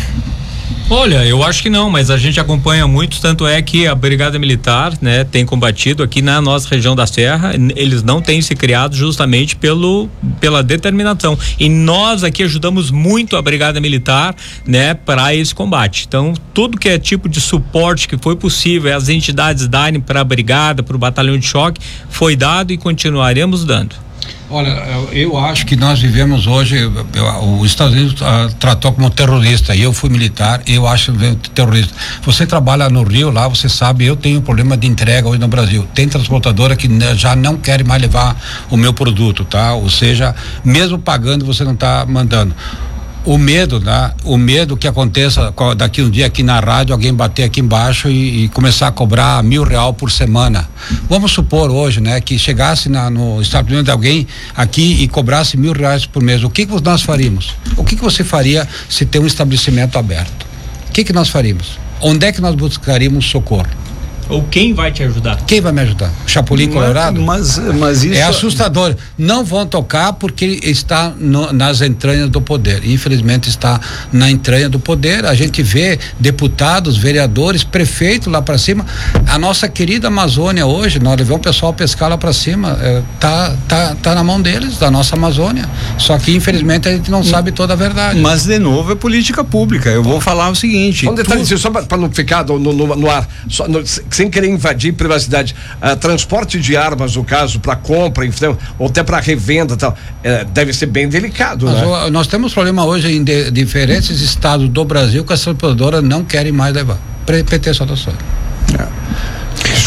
C: Olha, eu acho que não, mas a gente acompanha muito, tanto é que a Brigada Militar, né, tem combatido aqui na nossa região da Serra, eles não têm se criado justamente pela determinação, e nós aqui ajudamos muito a Brigada Militar, né, para esse combate. Então, tudo que é tipo de suporte que foi possível, as entidades darem para a Brigada, para o Batalhão de Choque, foi dado e continuaremos dando.
A: Olha, eu acho que nós vivemos hoje, os Estados Unidos tratou como terrorista, e eu fui militar, eu acho terrorista. Você trabalha no Rio, lá você sabe, eu tenho problema de entrega hoje no Brasil. Tem transportadora que já não quer mais levar o meu produto, tá? Ou seja, mesmo pagando, você não está mandando. O medo, né? O medo que aconteça daqui um dia aqui na rádio, alguém bater aqui embaixo e começar a cobrar R$1.000 por semana. Vamos supor hoje, né? Que chegasse no estabelecimento de alguém aqui e cobrasse R$1.000 por mês. O que nós faríamos? O que você faria se tem um estabelecimento aberto? O que nós faríamos? Onde é que nós buscaríamos socorro?
C: Ou quem vai te ajudar?
A: Quem vai me ajudar? Chapolin Colorado?
D: Mas isso
A: é assustador. Não vão tocar porque está nas entranhas do poder. Infelizmente está na entranha do poder. A gente vê deputados, vereadores, prefeitos lá para cima. A nossa querida Amazônia hoje, nós levamos o pessoal a pescar lá para cima. Tá na mão deles, da nossa Amazônia. Só que infelizmente a gente não sabe toda a verdade.
D: Mas de novo é política pública. Eu vou falar o seguinte.
B: Um detalhe, só para não ficar no ar. Sem querer invadir privacidade, transporte de armas, no caso, para compra, ou até para revenda, tal, deve ser bem delicado.
A: Mas,
B: né?
A: Nós temos problema hoje em diferentes estados do Brasil que as transportadoras não querem mais levar. PT só da sorte.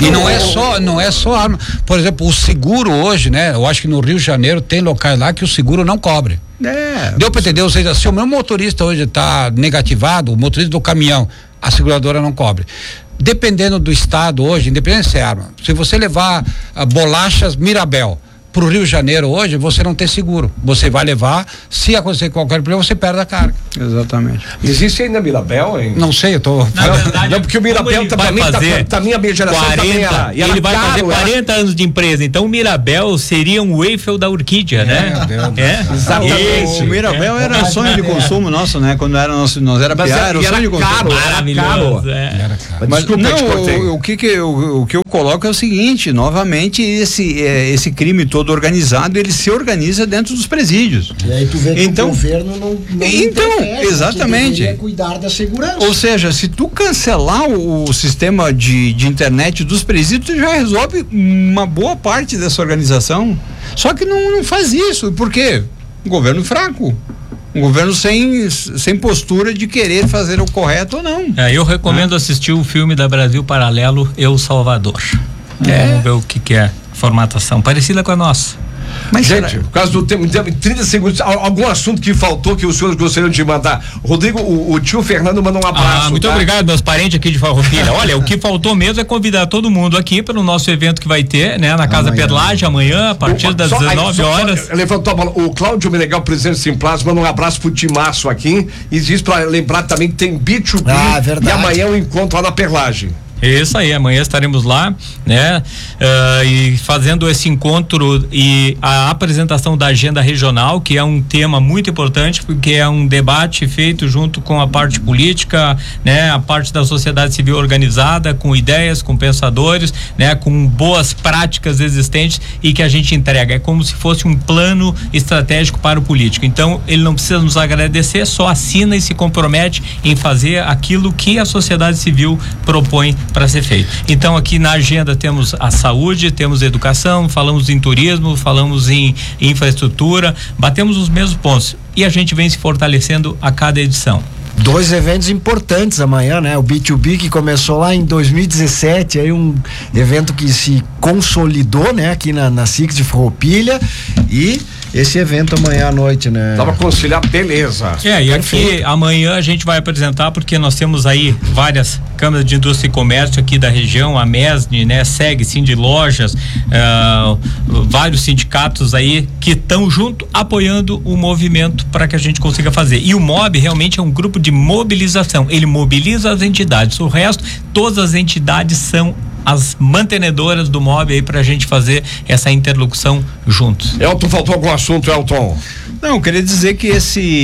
A: E não é só arma. Por exemplo, o seguro hoje, né? Eu acho que no Rio de Janeiro tem locais lá que o seguro não cobre. Deu para entender? Ou seja, se o meu motorista hoje está negativado, o motorista do caminhão, a seguradora não cobre. Dependendo do estado hoje, independente se é arma, se você levar bolachas Mirabel pro Rio de Janeiro hoje, você não tem seguro. Você vai levar, se acontecer qualquer problema, você perde a carga.
D: Exatamente.
B: Existe ainda Mirabel, hein?
A: Não sei, eu tô...
B: Não, porque o Mirabel tá minha geração
C: 40, ele vai fazer 40 anos de empresa, então o Mirabel seria um Eiffel da Orquídea, né?
B: Exatamente.
D: O Mirabel era sonho de consumo nosso, né? Quando era nós era piar, era sonho de consumo.
C: Maravilhoso.
D: Mas não, o que eu coloco é o seguinte, novamente, esse crime todo organizado, ele se organiza dentro dos presídios.
E: E aí tu vê que o governo não
D: exatamente.
E: Cuidar da segurança.
D: Ou seja, se tu cancelar o sistema de internet dos presídios, tu já resolve uma boa parte dessa organização. Só que não faz isso. Por quê? Um governo fraco. Um governo sem postura de querer fazer o correto ou não.
C: Eu recomendo assistir o filme da Brasil Paralelo, Eu Salvador. Vamos ver o que é formatação parecida com a nossa.
B: Mas gente, por causa do tempo, 30 segundos, algum assunto que faltou que os senhores gostariam de mandar? Rodrigo, o tio Fernando manda um abraço.
C: Muito obrigado, meus parentes aqui de Farroupilha. Olha, o que faltou mesmo é convidar todo mundo aqui para o nosso evento que vai ter, né, na Casa Perlage amanhã, a partir das 19 horas.
B: Levantou a bola. O Cláudio Menegal, presidente do Simplas, manda um abraço pro Timaço aqui e diz para lembrar também que tem B2B e amanhã o encontro lá na Perlage.
C: Isso aí, amanhã estaremos lá, né? E fazendo esse encontro e a apresentação da agenda regional, que é um tema muito importante, porque é um debate feito junto com a parte política, né? A parte da sociedade civil organizada, com ideias, com pensadores, né? Com boas práticas existentes e que a gente entrega. É como se fosse um plano estratégico para o político. Então, ele não precisa nos agradecer, só assina e se compromete em fazer aquilo que a sociedade civil propõe para ser feito. Então, aqui na agenda temos a saúde, temos a educação, falamos em turismo, falamos em infraestrutura, batemos os mesmos pontos e a gente vem se fortalecendo a cada edição.
E: 2 eventos importantes amanhã, né? O B2B, que começou lá em 2017, aí um evento que se consolidou, né? Aqui na SIC de Farroupilha, e esse evento amanhã à noite, né?
B: Dá pra conciliar, beleza.
C: E aqui amanhã a gente vai apresentar, porque nós temos aí várias câmaras de indústria e comércio aqui da região, a MESN, né? SEG, Cindy Lojas, vários sindicatos aí que estão junto apoiando o movimento para que a gente consiga fazer. E o MOB realmente é um grupo de mobilização, ele mobiliza as entidades, o resto, todas as entidades são as mantenedoras do MOB aí pra gente fazer essa interlocução juntos.
B: Elton, faltou algum assunto, Elton?
D: Não, eu queria dizer que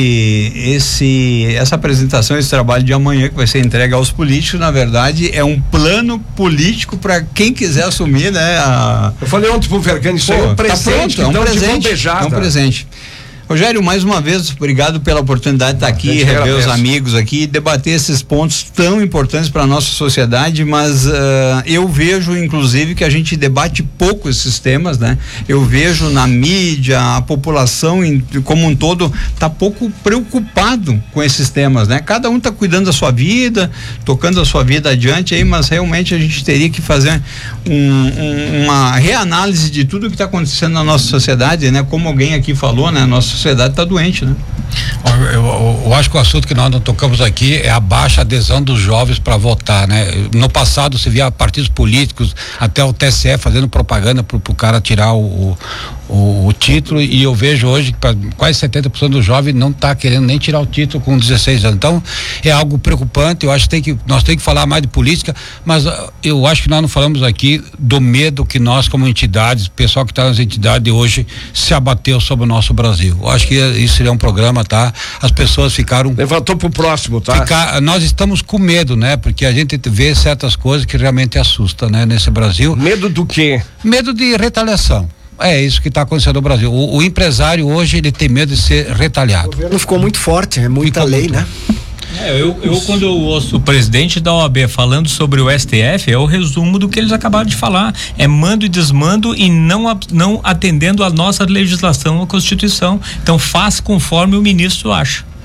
D: essa apresentação, esse trabalho de amanhã que vai ser entregue aos políticos, na verdade, é um plano político para quem quiser assumir, né?
B: Eu falei ontem pro Vergani, isso aí é um presente,
D: tá pronto, é um presente. Rogério, mais uma vez, obrigado pela oportunidade de estar aqui, rever os amigos aqui, debater esses pontos tão importantes para a nossa sociedade, mas eu vejo, inclusive, que a gente debate pouco esses temas, né? Eu vejo na mídia, a população como um todo está pouco preocupado com esses temas, né? Cada um está cuidando da sua vida, tocando a sua vida adiante aí, mas realmente a gente teria que fazer uma reanálise de tudo que está acontecendo na nossa sociedade, né? Como alguém aqui falou, né? Nossa sociedade está doente, né?
A: Eu acho que o assunto que nós não tocamos aqui é a baixa adesão dos jovens para votar, né? No passado se via partidos políticos, até o TSE fazendo propaganda pro cara tirar o título, e eu vejo hoje que quase 70% do jovem não está querendo nem tirar o título com 16 anos. Então é algo preocupante. Eu acho que nós temos que falar mais de política, mas eu acho que nós não falamos aqui do medo que nós, como entidades, o pessoal que está nas entidades hoje, se abateu sobre o nosso Brasil. Eu acho que isso seria um programa, tá? As pessoas ficaram...
B: Levantou pro próximo, tá?
A: Nós estamos com medo, né? Porque a gente vê certas coisas que realmente assustam, né? Nesse Brasil.
B: Medo do quê?
A: Medo de retaliação. É isso que está acontecendo no Brasil. O empresário hoje, ele tem medo de ser retaliado.
E: O governo ficou muito forte, é muita lei, né?
C: Quando eu ouço o presidente da OAB falando sobre o STF, é o resumo do que eles acabaram de falar. É mando e desmando e não atendendo a nossa legislação, a Constituição. Então faz conforme o ministro acha.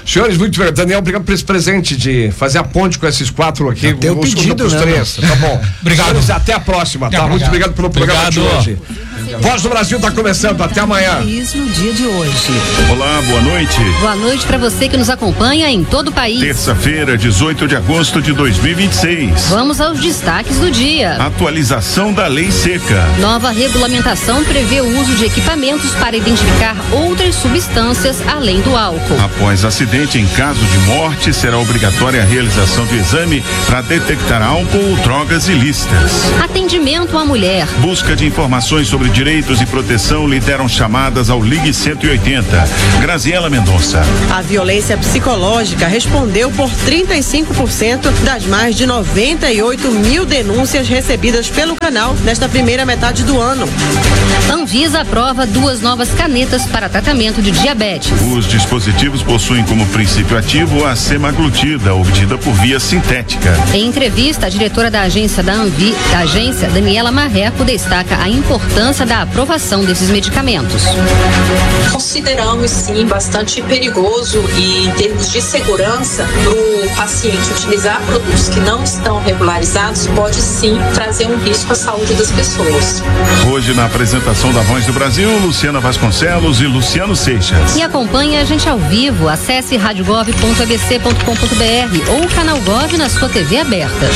B: Senhores, muito bem. Daniel, obrigado por esse presente de fazer a ponte com esses 4 aqui.
E: Tem o pedido,
B: os
E: né?
B: 3. Tá bom.
A: Obrigado.
B: Senhores, até a próxima, tá? Muito obrigado pelo programa de hoje. Voz do Brasil tá começando. Até amanhã.
F: Isso no dia de hoje.
G: Olá, boa noite.
F: Boa noite para você que nos acompanha em todo o país.
G: Terça-feira, 18 de agosto de 2026.
F: Vamos aos destaques do dia.
G: Atualização da Lei Seca.
F: Nova regulamentação prevê o uso de equipamentos para identificar outras substâncias além do álcool.
G: Após acidente, em caso de morte, será obrigatória a realização de exame para detectar álcool ou drogas ilícitas.
F: Atendimento à mulher.
G: Busca de informações sobre direitos e proteção lideram chamadas ao Ligue 180. Graziela Mendonça.
H: A violência psicológica respondeu por 35% das mais de 98 mil denúncias recebidas pelo canal nesta primeira metade do ano.
F: Anvisa aprova 2 novas canetas para tratamento de diabetes.
G: Os dispositivos possuem como princípio ativo a semaglutida, obtida por via sintética.
F: Em entrevista, a diretora da agência Daniela Marreco, destaca a importância da aprovação desses medicamentos.
I: Consideramos sim bastante perigoso e em termos de segurança para o paciente utilizar produtos que não estão regularizados pode sim trazer um risco à saúde das pessoas.
G: Hoje na apresentação da Voz do Brasil, Luciana Vasconcelos e Luciano Seixas.
F: E acompanhe a gente ao vivo, acesse radiogov.abc.com.br ou o canal Gov na sua TV aberta.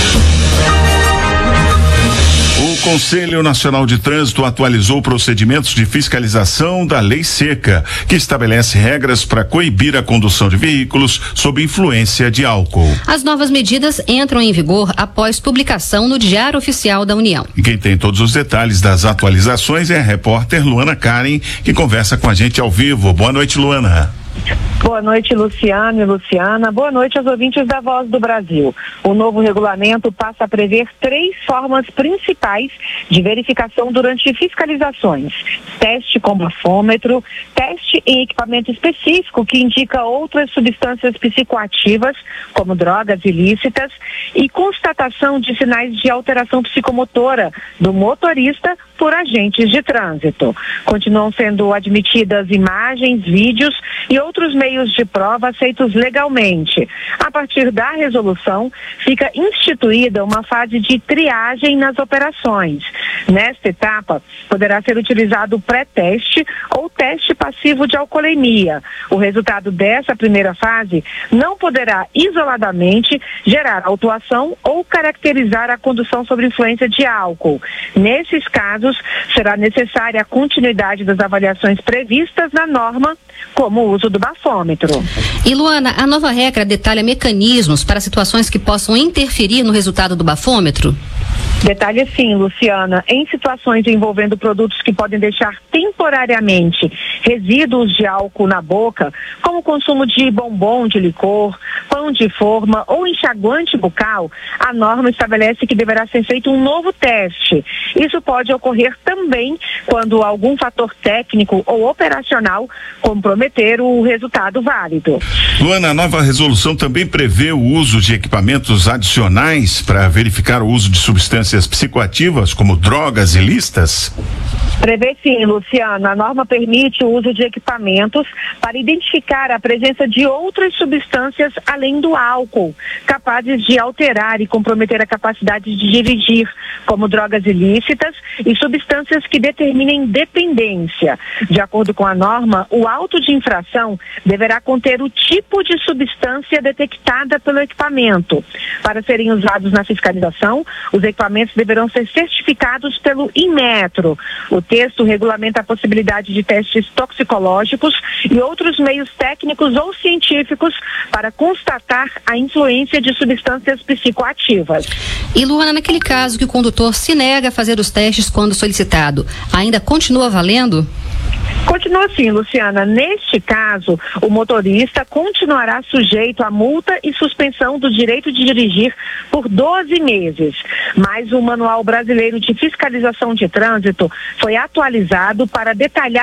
G: O Conselho Nacional de Trânsito atualizou procedimentos de fiscalização da Lei Seca, que estabelece regras para coibir a condução de veículos sob influência de álcool.
F: As novas medidas entram em vigor após publicação no Diário Oficial da União.
G: E quem tem todos os detalhes das atualizações é a repórter Luana Karen, que conversa com a gente ao vivo. Boa noite, Luana.
J: Boa noite, Luciano e Luciana. Boa noite aos ouvintes da Voz do Brasil. O novo regulamento passa a prever 3 formas principais de verificação durante fiscalizações: teste com bafômetro, teste em equipamento específico que indica outras substâncias psicoativas, como drogas ilícitas, e constatação de sinais de alteração psicomotora do motorista por agentes de trânsito. Continuam sendo admitidas imagens, vídeos e outros meios de prova aceitos legalmente. A partir da resolução, fica instituída uma fase de triagem nas operações. Nesta etapa, poderá ser utilizado o pré-teste ou teste passivo de alcoolemia. O resultado dessa primeira fase não poderá isoladamente gerar autuação ou caracterizar a condução sob influência de álcool. Nesses casos, será necessária a continuidade das avaliações previstas na norma, como o uso do bafômetro.
F: E Luana, a nova regra detalha mecanismos para situações que possam interferir no resultado do bafômetro?
J: Detalhe sim, Luciana, em situações envolvendo produtos que podem deixar temporariamente resíduos de álcool na boca, como o consumo de bombom de licor, pão de forma ou enxaguante bucal, a norma estabelece que deverá ser feito um novo teste. Isso pode ocorrer também quando algum fator técnico ou operacional comprometer o resultado válido.
G: Luana, a nova resolução também prevê o uso de equipamentos adicionais para verificar o uso de substâncias psicoativas, como drogas ilícitas?
J: Prevê sim, Luciana. A norma permite o uso de equipamentos para identificar a presença de outras substâncias além do álcool, capazes de alterar e comprometer a capacidade de dirigir, como drogas ilícitas e substâncias que determinem dependência. De acordo com a norma, o auto de infração deverá conter o tipo de substância detectada pelo equipamento. Para serem usados na fiscalização, os equipamentos deverão ser certificados pelo Inmetro. O texto regulamenta a possibilidade de testes toxicológicos e outros meios técnicos ou científicos para constatar a influência de substâncias psicoativas.
F: E Luana, naquele caso que o condutor se nega a fazer os testes quando solicitado, ainda continua valendo?
J: Continua assim, Luciana. Neste caso, o motorista continuará sujeito a multa e suspensão do direito de dirigir por 12 meses. Mas o Manual Brasileiro de Fiscalização de Trânsito foi atualizado para detalhar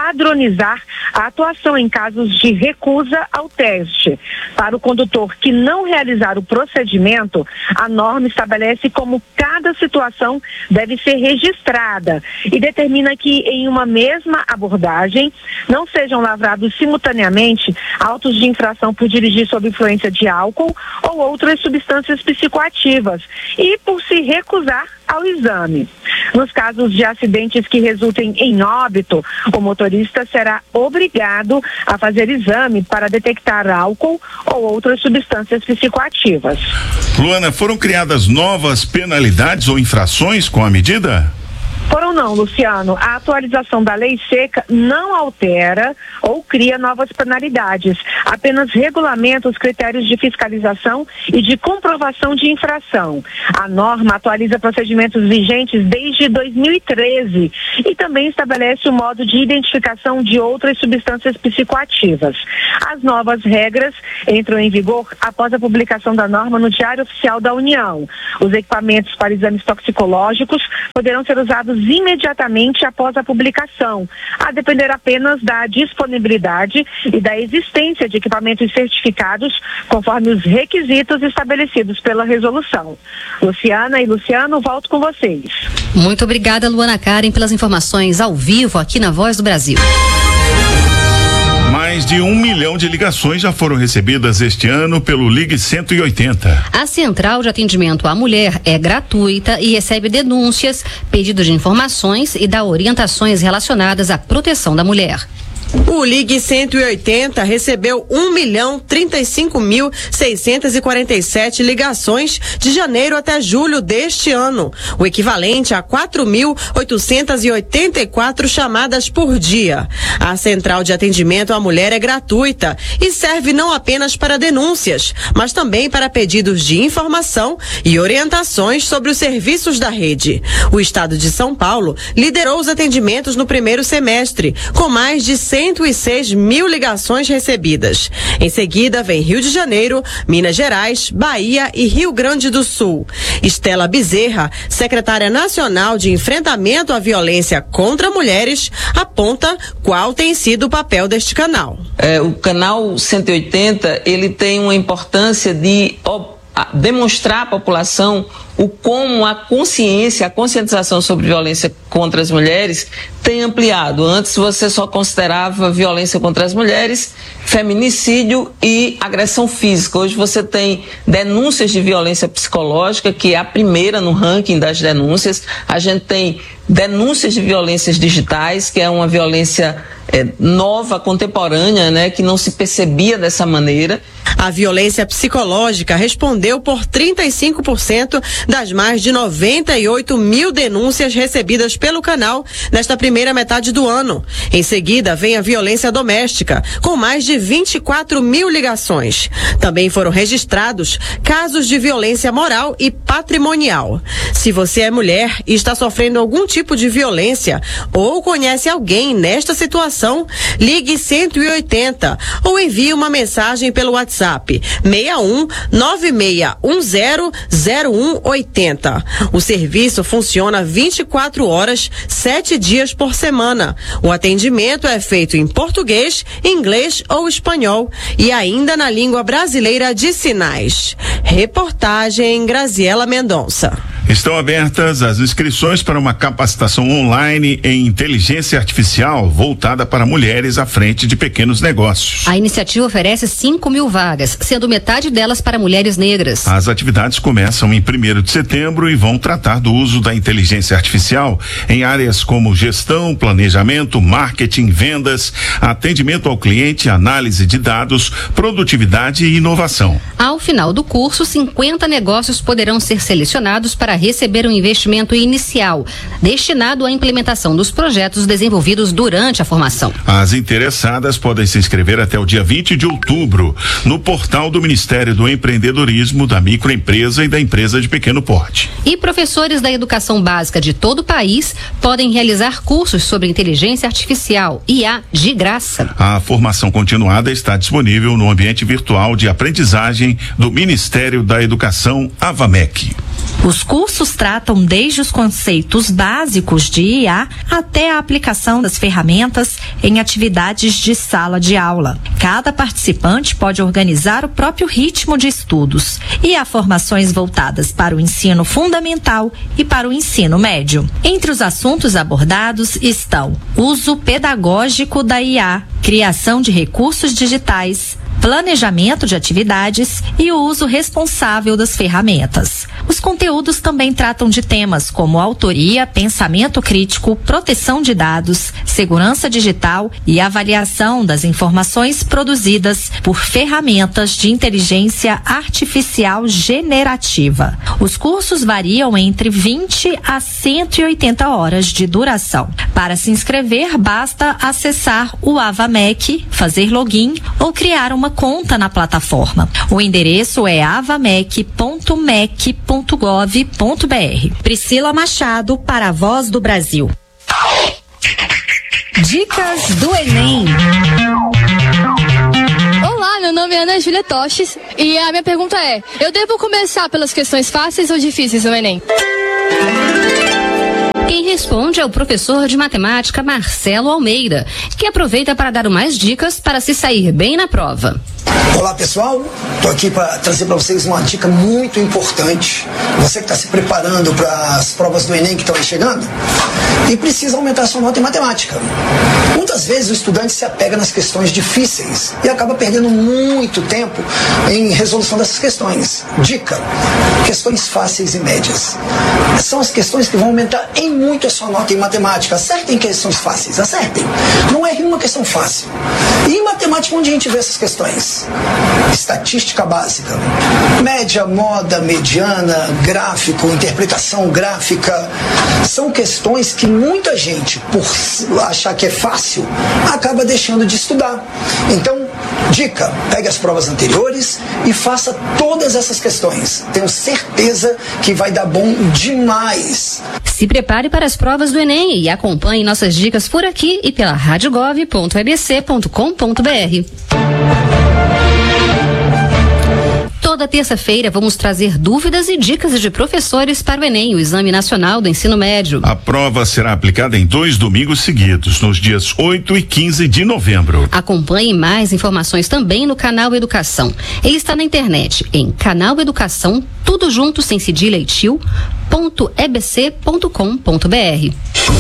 J: padronizar a atuação em casos de recusa ao teste. Para o condutor que não realizar o procedimento, a norma estabelece como cada situação deve ser registrada e determina que em uma mesma abordagem não sejam lavrados simultaneamente autos de infração por dirigir sob influência de álcool ou outras substâncias psicoativas e por se recusar ao exame. Nos casos de acidentes que resultem em óbito, o motorista será obrigado a fazer exame para detectar álcool ou outras substâncias psicoativas.
G: Luana, foram criadas novas penalidades ou infrações com a medida?
J: Foram não, Luciano. A atualização da lei seca não altera ou cria novas penalidades, apenas regulamenta os critérios de fiscalização e de comprovação de infração. A norma atualiza procedimentos vigentes desde 2013 e também estabelece o modo de identificação de outras substâncias psicoativas. As novas regras entram em vigor após a publicação da norma no Diário Oficial da União. Os equipamentos para exames toxicológicos poderão ser usados imediatamente após a publicação, a depender apenas da disponibilidade e da existência de equipamentos certificados conforme os requisitos estabelecidos pela resolução. Luciana e Luciano, volto com vocês.
F: Muito obrigada, Luana Karen, pelas informações ao vivo aqui na Voz do Brasil.
G: Mais de 1 milhão de ligações já foram recebidas este ano pelo Ligue 180.
F: A central de atendimento à mulher é gratuita e recebe denúncias, pedidos de informações e dá orientações relacionadas à proteção da mulher.
H: O Ligue 180 recebeu 1.035.647 ligações de janeiro até julho deste ano, o equivalente a 4.884 chamadas por dia. A central de atendimento à mulher é gratuita e serve não apenas para denúncias, mas também para pedidos de informação e orientações sobre os serviços da rede. O estado de São Paulo liderou os atendimentos no primeiro semestre, com mais de 106 mil ligações recebidas. Em seguida, vem Rio de Janeiro, Minas Gerais, Bahia e Rio Grande do Sul. Estela Bezerra, secretária nacional de enfrentamento à violência contra mulheres, aponta qual tem sido o papel deste canal.
K: O canal 180, ele tem uma importância de demonstrar à população como a consciência, a conscientização sobre violência contra as mulheres tem ampliado. Antes você só considerava violência contra as mulheres, feminicídio e agressão física. Hoje você tem denúncias de violência psicológica, que é a primeira no ranking das denúncias. A gente tem denúncias de violências digitais, que é uma violência nova, contemporânea, né, que não se percebia dessa maneira.
H: A violência psicológica respondeu por 35% das mais de 98 mil denúncias recebidas pelo canal nesta primeira metade do ano. Em seguida, vem a violência doméstica, com mais de 24 mil ligações. Também foram registrados casos de violência moral e patrimonial. Se você é mulher e está sofrendo algum tipo de violência ou conhece alguém nesta situação, ligue 180 ou envie uma mensagem pelo WhatsApp 61 9610 0180. O serviço funciona 24 horas, 7 dias por semana. O atendimento é feito em português, inglês ou espanhol e ainda na língua brasileira de sinais. Reportagem Graziela Mendonça.
G: Estão abertas as inscrições para uma capacitação online em inteligência artificial voltada para mulheres à frente de pequenos negócios.
F: A iniciativa oferece 5.000 vagas, sendo metade delas para mulheres negras.
G: As atividades começam em 1º de setembro e vão tratar do uso da inteligência artificial em áreas como gestão, planejamento, marketing, vendas, atendimento ao cliente, análise de dados, produtividade e inovação.
F: Ao final do curso, 50 negócios poderão ser selecionados para receber um investimento inicial, destinado à implementação dos projetos desenvolvidos durante a formação.
G: As interessadas podem se inscrever até o dia 20 de outubro no portal do Ministério do Empreendedorismo, da Microempresa e da Empresa de Pequeno Porte.
F: E professores da educação básica de todo o país podem realizar cursos sobre inteligência artificial, IA, de graça.
G: A formação continuada está disponível no ambiente virtual de aprendizagem do Ministério da Educação, AVAMEC.
L: Os cursos tratam desde os conceitos básicos de IA até a aplicação das ferramentas em atividades de sala de aula. Cada participante pode organizar o próprio ritmo de estudos e há formações voltadas para o ensino fundamental e para o ensino médio. Entre os assuntos abordados estão uso pedagógico da IA, criação de recursos digitais, planejamento de atividades e o uso responsável das ferramentas. Os conteúdos também tratam de temas como autoria, pensamento crítico, proteção de dados, segurança digital e avaliação das informações produzidas por ferramentas de inteligência artificial generativa. Os cursos variam entre 20 a 180 horas de duração. Para se inscrever, basta acessar o AvaMec, fazer login ou criar uma conta na plataforma. O endereço é avamec.mec.gov.br. Priscila Machado para a Voz do Brasil. Dicas do Enem.
M: Olá, meu nome é Ana Júlia Toches e a minha pergunta é: eu devo começar pelas questões fáceis ou difíceis no Enem?
F: Quem responde é o professor de matemática Marcelo Almeida, que aproveita para dar mais dicas para se sair bem na prova.
N: Olá pessoal, estou aqui para trazer para vocês uma dica muito importante. Você que está se preparando para as provas do Enem que estão aí chegando e precisa aumentar a sua nota em matemática. Muitas vezes o estudante se apega nas questões difíceis e acaba perdendo muito tempo em resolução dessas questões. Dica: questões fáceis e médias. São as questões que vão aumentar em muito a sua nota em matemática. Acertem questões fáceis, acertem. Não erre uma questão fácil. E em matemática, onde a gente vê essas questões? Estatística básica, média, moda, mediana, gráfico, interpretação gráfica. São questões que muita gente, por achar que é fácil, acaba deixando de estudar. Então, dica: pegue as provas anteriores e faça todas essas questões. Tenho certeza que vai dar bom demais.
F: Se prepare para as provas do Enem e acompanhe nossas dicas por aqui e pela radiogov.ebc.com.br. Toda terça-feira vamos trazer dúvidas e dicas de professores para o Enem, o Exame Nacional do Ensino Médio.
G: A prova será aplicada em 2 domingos seguidos, nos dias 8 e 15 de novembro.
F: Acompanhe mais informações também no Canal Educação. Ele está na internet em Canal Educação, tudo junto, sem cedilha e tio, .ebc.com.br.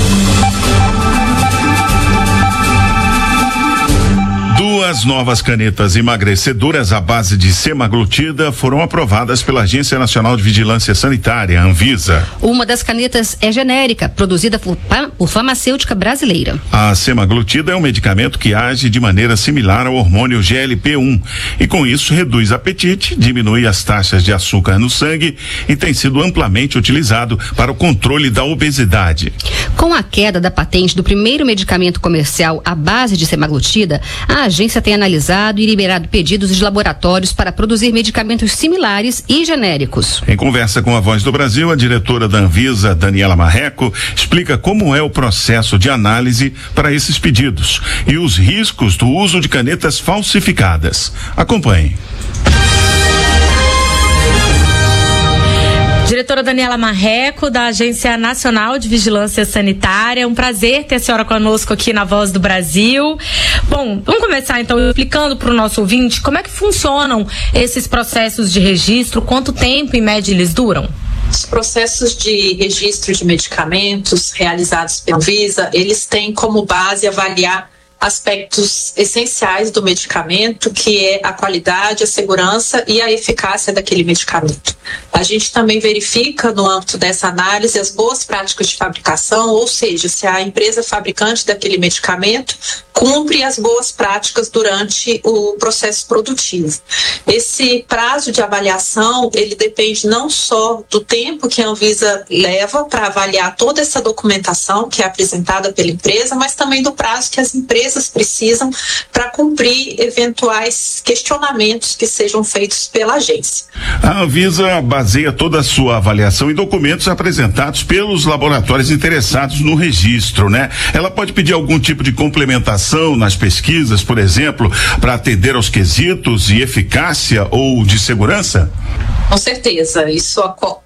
G: Duas novas canetas emagrecedoras à base de semaglutida foram aprovadas pela Agência Nacional de Vigilância Sanitária, Anvisa.
F: Uma das canetas é genérica, produzida por farmacêutica brasileira.
G: A semaglutida é um medicamento que age de maneira similar ao hormônio GLP-1 e com isso reduz apetite, diminui as taxas de açúcar no sangue e tem sido amplamente utilizado para o controle da obesidade.
F: Com a queda da patente do primeiro medicamento comercial à base de semaglutida, a agência tem analisado e liberado pedidos de laboratórios para produzir medicamentos similares e genéricos.
G: Em conversa com a Voz do Brasil, a diretora da Anvisa, Daniela Marreco, explica como é o processo de análise para esses pedidos e os riscos do uso de canetas falsificadas. Acompanhe.
O: Diretora Daniela Marreco, da Agência Nacional de Vigilância Sanitária. Um prazer ter a senhora conosco aqui na Voz do Brasil. Bom, vamos começar então explicando para o nosso ouvinte como é que funcionam esses processos de registro, quanto tempo em média eles duram?
I: Os processos de registro de medicamentos realizados pela Anvisa, eles têm como base avaliar aspectos essenciais do medicamento, que é a qualidade, a segurança e a eficácia daquele medicamento. A gente também verifica, no âmbito dessa análise, as boas práticas de fabricação, ou seja, se a empresa fabricante daquele medicamento cumpre as boas práticas durante o processo produtivo. Esse prazo de avaliação, ele depende não só do tempo que a Anvisa leva para avaliar toda essa documentação que é apresentada pela empresa, mas também do prazo que as empresas precisam para cumprir eventuais questionamentos que sejam feitos pela agência.
G: A Anvisa baseia toda a sua avaliação em documentos apresentados pelos laboratórios interessados no registro, né? Ela pode pedir algum tipo de complementação nas pesquisas, por exemplo, para atender aos quesitos de eficácia ou de segurança?
I: Com certeza, isso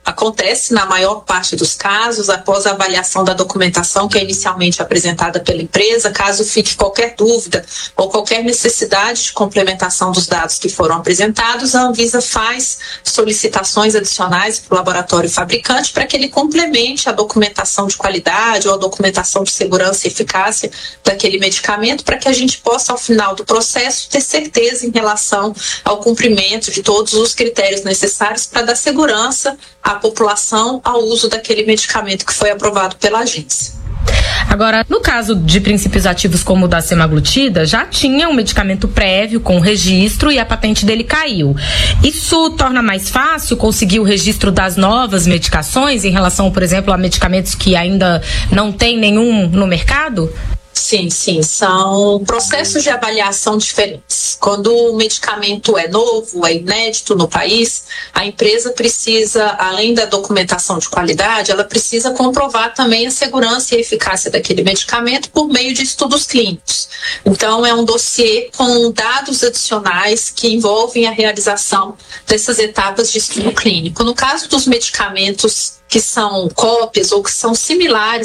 I: acontece na maior parte dos casos após a avaliação da documentação que é inicialmente apresentada pela empresa. Caso fique qualquer dúvida ou qualquer necessidade de complementação dos dados que foram apresentados, a Anvisa faz solicitações adicionais para o laboratório fabricante para que ele complemente a documentação de qualidade ou a documentação de segurança e eficácia daquele medicamento, para que a gente possa, ao final do processo, ter certeza em relação ao cumprimento de todos os critérios necessários para dar segurança à população ao uso daquele medicamento que foi aprovado pela agência.
O: Agora, no caso de princípios ativos como o da semaglutida, já tinha um medicamento prévio com registro e a patente dele caiu. Isso torna mais fácil conseguir o registro das novas medicações em relação, por exemplo, a medicamentos que ainda não tem nenhum no mercado?
I: Sim, são processos de avaliação diferentes. Quando o medicamento é novo, é inédito no país, a empresa precisa, além da documentação de qualidade, ela precisa comprovar também a segurança e a eficácia daquele medicamento por meio de estudos clínicos. Então, é um dossiê com dados adicionais que envolvem a realização dessas etapas de estudo clínico. No caso dos medicamentos que são cópias ou que são similares